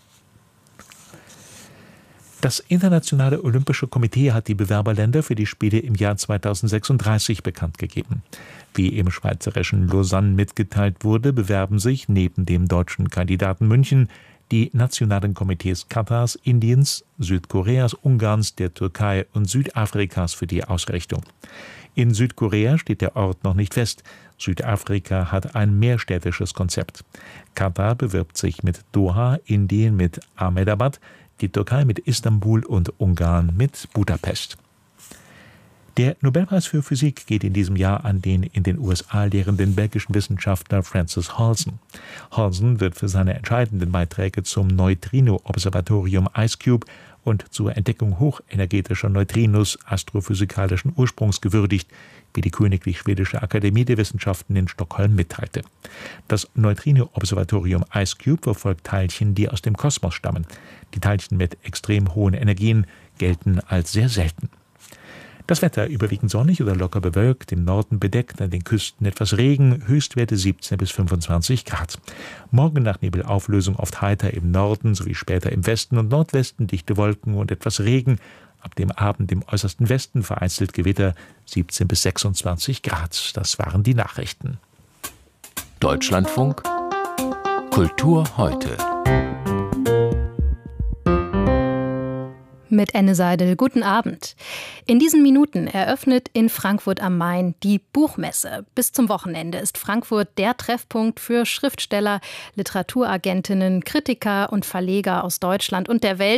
Das Internationale Olympische Komitee hat die Bewerberländer für die Spiele im Jahr zweitausendsechsunddreißig bekannt gegeben. Wie im schweizerischen Lausanne mitgeteilt wurde, bewerben sich neben dem deutschen Kandidaten München die nationalen Komitees Katars, Indiens, Südkoreas, Ungarns, der Türkei und Südafrikas für die Ausrichtung. In Südkorea steht der Ort noch nicht fest. Südafrika hat ein mehrstädtisches Konzept. Katar bewirbt sich mit Doha, Indien mit Ahmedabad, die Türkei mit Istanbul und Ungarn mit Budapest. Der Nobelpreis für Physik geht in diesem Jahr an den in den U S A lehrenden belgischen Wissenschaftler Francis Halsen. Halsen wird für seine entscheidenden Beiträge zum Neutrino-Observatorium IceCube und zur Entdeckung hochenergetischer Neutrinos astrophysikalischen Ursprungs gewürdigt, wie die Königlich Schwedische Akademie der Wissenschaften in Stockholm mitteilte. Das Neutrino-Observatorium IceCube verfolgt Teilchen, die aus dem Kosmos stammen. Die Teilchen mit extrem hohen Energien gelten als sehr selten. Das Wetter überwiegend sonnig oder locker bewölkt, im Norden bedeckt, an den Küsten etwas Regen, Höchstwerte siebzehn bis fünfundzwanzig Grad. Morgen nach Nebelauflösung oft heiter im Norden sowie später im Westen und Nordwesten dichte Wolken und etwas Regen. Ab dem Abend im äußersten Westen vereinzelt Gewitter, siebzehn bis sechsundzwanzig Grad. Das waren die Nachrichten. Deutschlandfunk Kultur heute. Mit Enne Seidel, guten Abend. In diesen Minuten eröffnet in Frankfurt am Main die Buchmesse. Bis zum Wochenende ist Frankfurt der Treffpunkt für Schriftsteller, Literaturagentinnen, Kritiker und Verleger aus Deutschland und der Welt.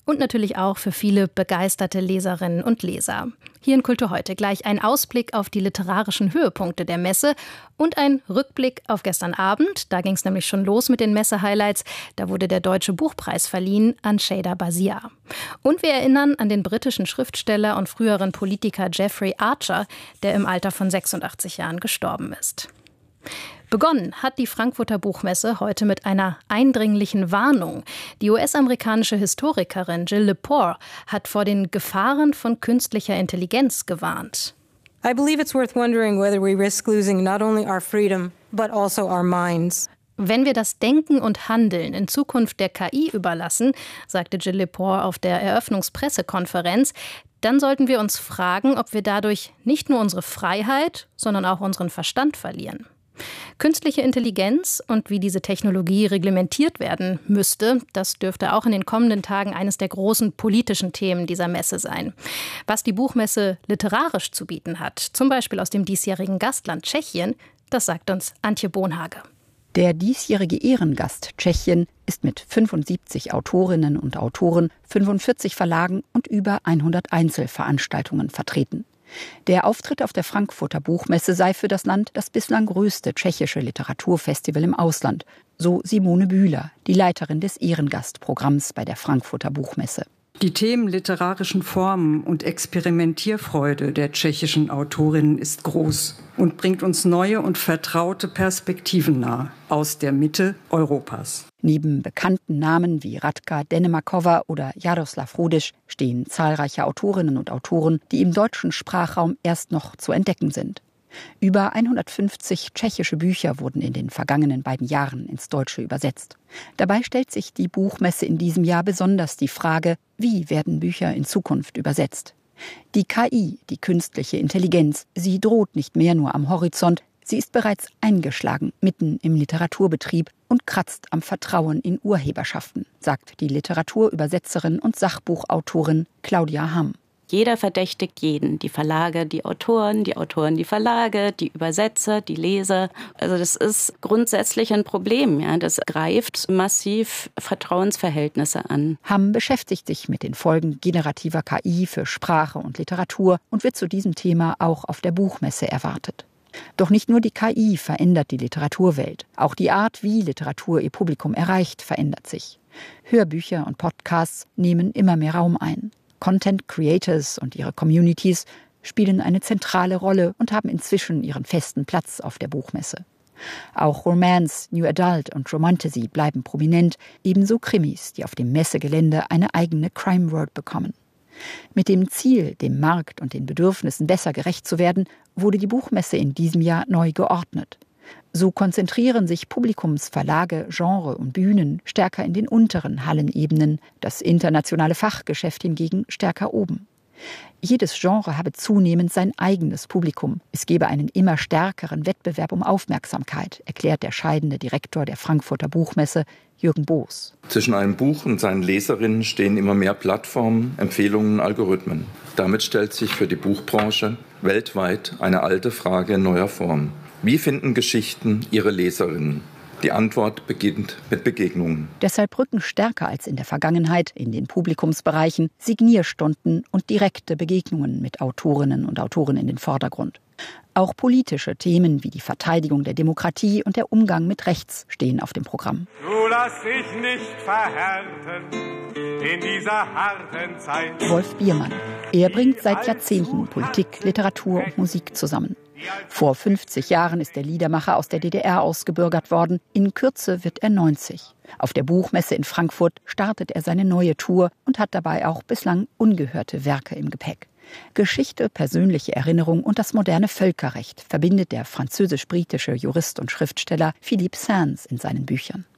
und natürlich auch für viele begeisterte Leserinnen und Leser. Hier in Kultur heute gleich ein Ausblick auf die literarischen Höhepunkte der Messe und ein Rückblick auf gestern Abend. Da ging es nämlich schon los mit den Messe-Highlights. Da wurde der Deutsche Buchpreis verliehen an Cheda Bazia. Und wir erinnern an den britischen Schriftsteller und früheren Politiker Jeffrey Archer, der im Alter von sechsundachtzig Jahren gestorben ist. Begonnen hat die Frankfurter Buchmesse heute mit einer eindringlichen Warnung. Die U S-amerikanische Historikerin Jill Lepore hat vor den Gefahren von künstlicher Intelligenz gewarnt. I believe it's worth wondering whether we risk losing not only our freedom, but also our minds. Wenn wir das Denken und Handeln in Zukunft der K I überlassen, sagte Jill Lepore auf der Eröffnungspressekonferenz, dann sollten wir uns fragen, ob wir dadurch nicht nur unsere Freiheit, sondern auch unseren Verstand verlieren. Künstliche Intelligenz und wie diese Technologie reglementiert werden müsste, das dürfte auch in den kommenden Tagen eines der großen politischen Themen dieser Messe sein. Was die Buchmesse literarisch zu bieten hat, zum Beispiel aus dem diesjährigen Gastland Tschechien, das sagt uns Antje Bonhage. Der diesjährige Ehrengast Tschechien ist mit fünfundsiebzig Autorinnen und Autoren, fünfundvierzig Verlagen und über hundert Einzelveranstaltungen vertreten. Der Auftritt auf der Frankfurter Buchmesse sei für das Land das bislang größte tschechische Literaturfestival im Ausland, so Simone Bühler, die Leiterin des Ehrengastprogramms bei der Frankfurter Buchmesse. Die Themen literarischen Formen und Experimentierfreude der tschechischen Autorinnen ist groß und bringt uns neue und vertraute Perspektiven nahe aus der Mitte Europas. Neben bekannten Namen wie Radka Denemakova oder Jaroslav Rudisch stehen zahlreiche Autorinnen und Autoren, die im deutschen Sprachraum erst noch zu entdecken sind. Über hundertfünfzig tschechische Bücher wurden in den vergangenen beiden Jahren ins Deutsche übersetzt. Dabei stellt sich die Buchmesse in diesem Jahr besonders die Frage, wie werden Bücher in Zukunft übersetzt? Die K I, die künstliche Intelligenz, sie droht nicht mehr nur am Horizont, sie ist bereits eingeschlagen, mitten im Literaturbetrieb und kratzt am Vertrauen in Urheberschaften, sagt die Literaturübersetzerin und Sachbuchautorin Claudia Hamm. Jeder verdächtigt jeden, die Verlage, die Autoren, die Autoren, die Verlage, die Übersetzer, die Leser. Also das ist grundsätzlich ein Problem. Ja. Das greift massiv Vertrauensverhältnisse an. Hamm beschäftigt sich mit den Folgen generativer K I für Sprache und Literatur und wird zu diesem Thema auch auf der Buchmesse erwartet. Doch nicht nur die K I verändert die Literaturwelt. Auch die Art, wie Literatur ihr Publikum erreicht, verändert sich. Hörbücher und Podcasts nehmen immer mehr Raum ein. Content Creators und ihre Communities spielen eine zentrale Rolle und haben inzwischen ihren festen Platz auf der Buchmesse. Auch Romance, New Adult und Romantasy bleiben prominent, ebenso Krimis, die auf dem Messegelände eine eigene Crime World bekommen. Mit dem Ziel, dem Markt und den Bedürfnissen besser gerecht zu werden, wurde die Buchmesse in diesem Jahr neu geordnet. So konzentrieren sich Publikumsverlage, Genre und Bühnen stärker in den unteren Hallenebenen, das internationale Fachgeschäft hingegen stärker oben. Jedes Genre habe zunehmend sein eigenes Publikum. Es gebe einen immer stärkeren Wettbewerb um Aufmerksamkeit, erklärt der scheidende Direktor der Frankfurter Buchmesse, Jürgen Boos. Zwischen einem Buch und seinen Leserinnen stehen immer mehr Plattformen, Empfehlungen, Algorithmen. Damit stellt sich für die Buchbranche weltweit eine alte Frage in neuer Form. Wie finden Geschichten ihre Leserinnen? Die Antwort beginnt mit Begegnungen. Deshalb rücken stärker als in der Vergangenheit in den Publikumsbereichen Signierstunden und direkte Begegnungen mit Autorinnen und Autoren in den Vordergrund. Auch politische Themen wie die Verteidigung der Demokratie und der Umgang mit Rechts stehen auf dem Programm. Du lass dich nicht verhärten in dieser harten Zeit. Wolf Biermann. Er bringt seit Jahrzehnten Politik, Literatur und Musik zusammen. Vor fünfzig Jahren ist der Liedermacher aus der D D R ausgebürgert worden. In Kürze wird er neunzig. Auf der Buchmesse in Frankfurt startet er seine neue Tour und hat dabei auch bislang ungehörte Werke im Gepäck. Geschichte, persönliche Erinnerung und das moderne Völkerrecht verbindet der französisch-britische Jurist und Schriftsteller Philippe Sands in seinen Büchern.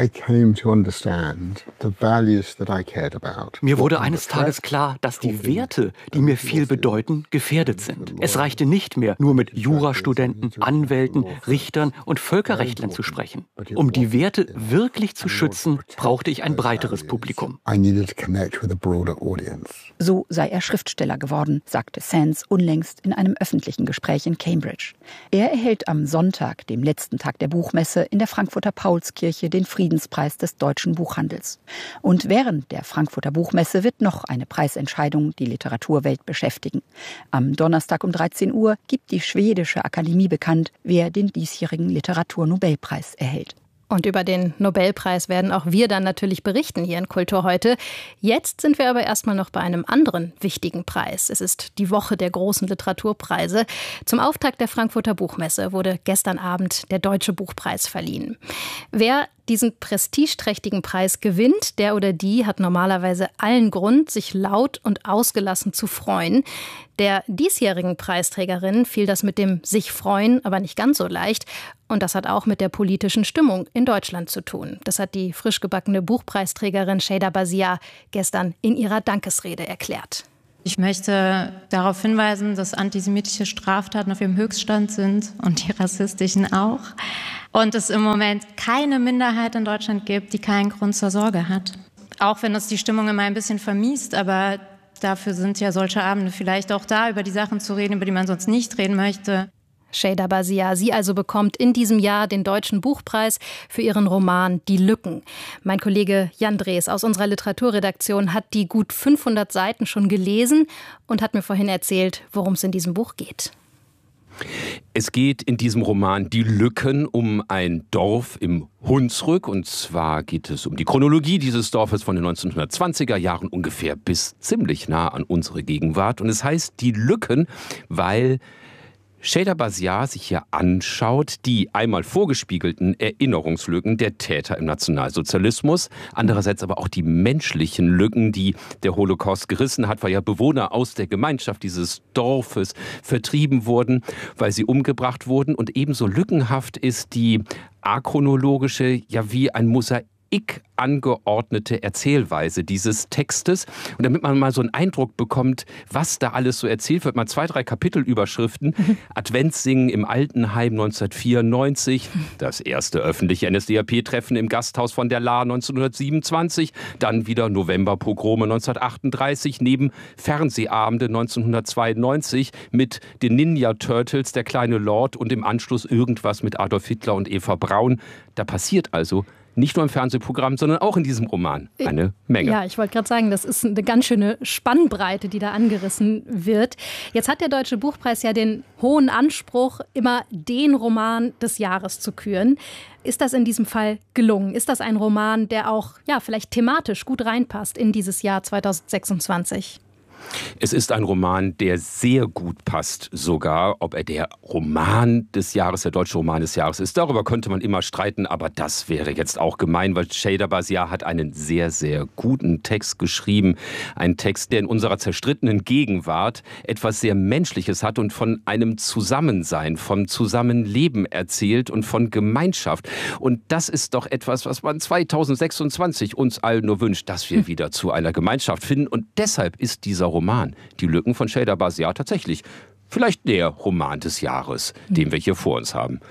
Mir wurde eines Tages klar, dass die Werte, die mir viel bedeuten, gefährdet sind. Es reichte nicht mehr, nur mit Jurastudenten, Anwälten, Richtern und Völkerrechtlern zu sprechen. Um die Werte wirklich zu schützen, brauchte ich ein breiteres Publikum. So sei er Schriftsteller geworden, sagte Sands unlängst in einem öffentlichen Gespräch in Cambridge. Er erhält am Sonntag, dem letzten Tag der Buchmesse, in der Frankfurter Paulskirche den Friedenspreis des deutschen Buchhandels. Und während der Frankfurter Buchmesse wird noch eine Preisentscheidung die Literaturwelt beschäftigen. Am Donnerstag um dreizehn Uhr gibt die schwedische Akademie bekannt, wer den diesjährigen Literaturnobelpreis erhält. Und über den Nobelpreis werden auch wir dann natürlich berichten hier in Kultur heute. Jetzt sind wir aber erstmal noch bei einem anderen wichtigen Preis. Es ist die Woche der großen Literaturpreise. Zum Auftakt der Frankfurter Buchmesse wurde gestern Abend der Deutsche Buchpreis verliehen. Wer diesen prestigeträchtigen Preis gewinnt, der oder die hat normalerweise allen Grund, sich laut und ausgelassen zu freuen. Der diesjährigen Preisträgerin fiel das mit dem sich freuen aber nicht ganz so leicht. Und das hat auch mit der politischen Stimmung in Deutschland zu tun. Das hat die frisch gebackene Buchpreisträgerin Sheyda Bazia gestern in ihrer Dankesrede erklärt. Ich möchte darauf hinweisen, dass antisemitische Straftaten auf ihrem Höchststand sind und die rassistischen auch. Und es im Moment keine Minderheit in Deutschland gibt, die keinen Grund zur Sorge hat. Auch wenn das die Stimmung immer ein bisschen vermiest, aber dafür sind ja solche Abende vielleicht auch da, über die Sachen zu reden, über die man sonst nicht reden möchte. Sheyda Bazia, sie also bekommt in diesem Jahr den Deutschen Buchpreis für ihren Roman Die Lücken. Mein Kollege Jan Drees aus unserer Literaturredaktion hat die gut fünfhundert Seiten schon gelesen und hat mir vorhin erzählt, worum es in diesem Buch geht. Es geht in diesem Roman Die Lücken um ein Dorf im Hunsrück. Und zwar geht es um die Chronologie dieses Dorfes von den neunzehnhundertzwanziger Jahren ungefähr bis ziemlich nah an unsere Gegenwart. Und es heißt Die Lücken, weil Sheyda Bazia sich hier anschaut, die einmal vorgespiegelten Erinnerungslücken der Täter im Nationalsozialismus, andererseits aber auch die menschlichen Lücken, die der Holocaust gerissen hat, weil ja Bewohner aus der Gemeinschaft dieses Dorfes vertrieben wurden, weil sie umgebracht wurden. Und ebenso lückenhaft ist die achronologische, ja wie ein Mosaik angeordnete Erzählweise dieses Textes. Und damit man mal so einen Eindruck bekommt, was da alles so erzählt wird, mal zwei, drei Kapitelüberschriften. Adventssingen im Altenheim neunzehnhundertvierundneunzig, das erste öffentliche N S D A P-Treffen im Gasthaus von der Lahr neunzehnhundertsiebenundzwanzig, dann wieder Novemberpogrome neunzehnhundertachtunddreißig, neben Fernsehabende neunzehnhundertzweiundneunzig mit den Ninja Turtles, der kleine Lord und im Anschluss irgendwas mit Adolf Hitler und Eva Braun. Da passiert also nicht nur im Fernsehprogramm, sondern auch in diesem Roman eine Menge. Ja, ich wollte gerade sagen, das ist eine ganz schöne Spannbreite, die da angerissen wird. Jetzt hat der Deutsche Buchpreis ja den hohen Anspruch, immer den Roman des Jahres zu küren. Ist das in diesem Fall gelungen? Ist das ein Roman, der auch ja, vielleicht thematisch gut reinpasst in dieses Jahr zweitausendsechsundzwanzig? Es ist ein Roman, der sehr gut passt, sogar ob er der Roman des Jahres, der deutsche Roman des Jahres ist. Darüber könnte man immer streiten, aber das wäre jetzt auch gemein, weil Sheyda Bazia hat einen sehr, sehr guten Text geschrieben. Ein Text, der in unserer zerstrittenen Gegenwart etwas sehr Menschliches hat und von einem Zusammensein, vom Zusammenleben erzählt und von Gemeinschaft. Und das ist doch etwas, was man zweitausendsechsundzwanzig uns allen nur wünscht, dass wir wieder zu einer Gemeinschaft finden. Und deshalb ist dieser Roman, Die Lücken von Sheyda Bazia, tatsächlich vielleicht der Roman des Jahres, den wir hier vor uns haben.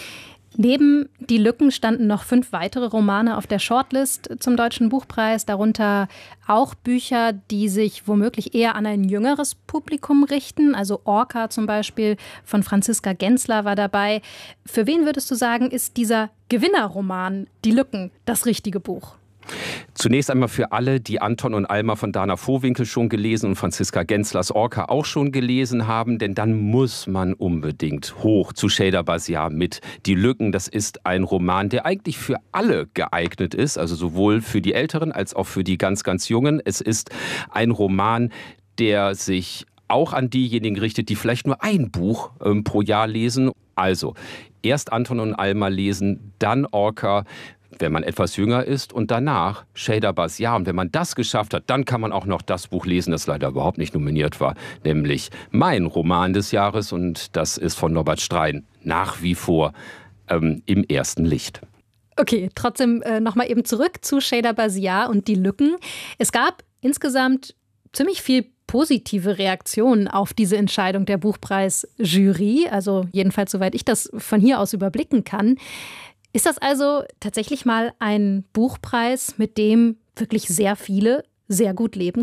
Neben Die Lücken standen noch fünf weitere Romane auf der Shortlist zum Deutschen Buchpreis, darunter auch Bücher, die sich womöglich eher an ein jüngeres Publikum richten. Also Orca zum Beispiel von Franziska Gensler war dabei. Für wen würdest du sagen, ist dieser Gewinnerroman Die Lücken das richtige Buch? Zunächst einmal für alle, die Anton und Alma von Dana Vohwinkel schon gelesen und Franziska Genslers Orca auch schon gelesen haben, denn dann muss man unbedingt hoch zu Sheyda Bazia mit Die Lücken. Das ist ein Roman, der eigentlich für alle geeignet ist, also sowohl für die Älteren als auch für die ganz, ganz Jungen. Es ist ein Roman, der sich auch an diejenigen richtet, die vielleicht nur ein Buch ähm, pro Jahr lesen. Also erst Anton und Alma lesen, dann Orca, wenn man etwas jünger ist, und danach Sheyda Bazia. Und wenn man das geschafft hat, dann kann man auch noch das Buch lesen, das leider überhaupt nicht nominiert war, nämlich mein Roman des Jahres, und das ist von Norbert Strein, nach wie vor ähm, im ersten Licht. Okay, trotzdem äh, nochmal eben zurück zu Sheyda Bazia und Die Lücken. Es gab insgesamt ziemlich viel positive Reaktionen auf diese Entscheidung der Buchpreisjury, also jedenfalls soweit ich das von hier aus überblicken kann. Ist das also tatsächlich mal ein Buchpreis, mit dem wirklich sehr viele sehr gut leben können?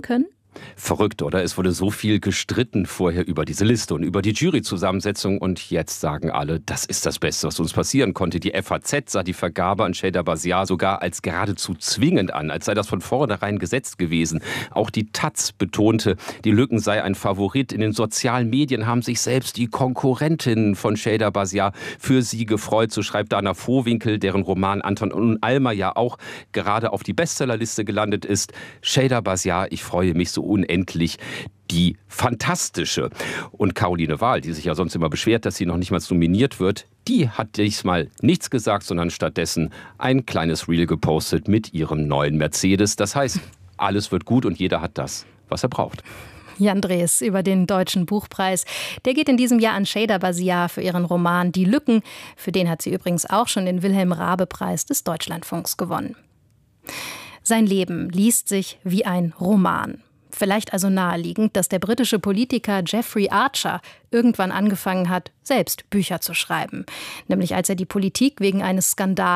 Verrückt, oder? Es wurde so viel gestritten vorher über diese Liste und über die Juryzusammensetzung und jetzt sagen alle, das ist das Beste, was uns passieren konnte. Die F A Z sah die Vergabe an Sheyda Basiar sogar als geradezu zwingend an, als sei das von vornherein gesetzt gewesen. Auch die Taz betonte, die Lücken sei ein Favorit. In den sozialen Medien haben sich selbst die Konkurrentinnen von Sheyda Basiar für sie gefreut. So schreibt Dana Vohwinkel, deren Roman Anton und Alma ja auch gerade auf die Bestsellerliste gelandet ist. Sheyda Basiar, ich freue mich so unendlich, die fantastische. Und Caroline Wahl, die sich ja sonst immer beschwert, dass sie noch nicht mal nominiert wird, die hat diesmal nichts gesagt, sondern stattdessen ein kleines Reel gepostet mit ihrem neuen Mercedes. Das heißt, alles wird gut und jeder hat das, was er braucht. Jan Drees über den Deutschen Buchpreis. Der geht in diesem Jahr an Sheyda Basiar für ihren Roman Die Lücken. Für den hat sie übrigens auch schon den Wilhelm-Raabe-Preis des Deutschlandfunks gewonnen. Sein Leben liest sich wie ein Roman. Vielleicht also naheliegend, dass der britische Politiker Jeffrey Archer irgendwann angefangen hat, selbst Bücher zu schreiben. Nämlich als er die Politik wegen eines Skandals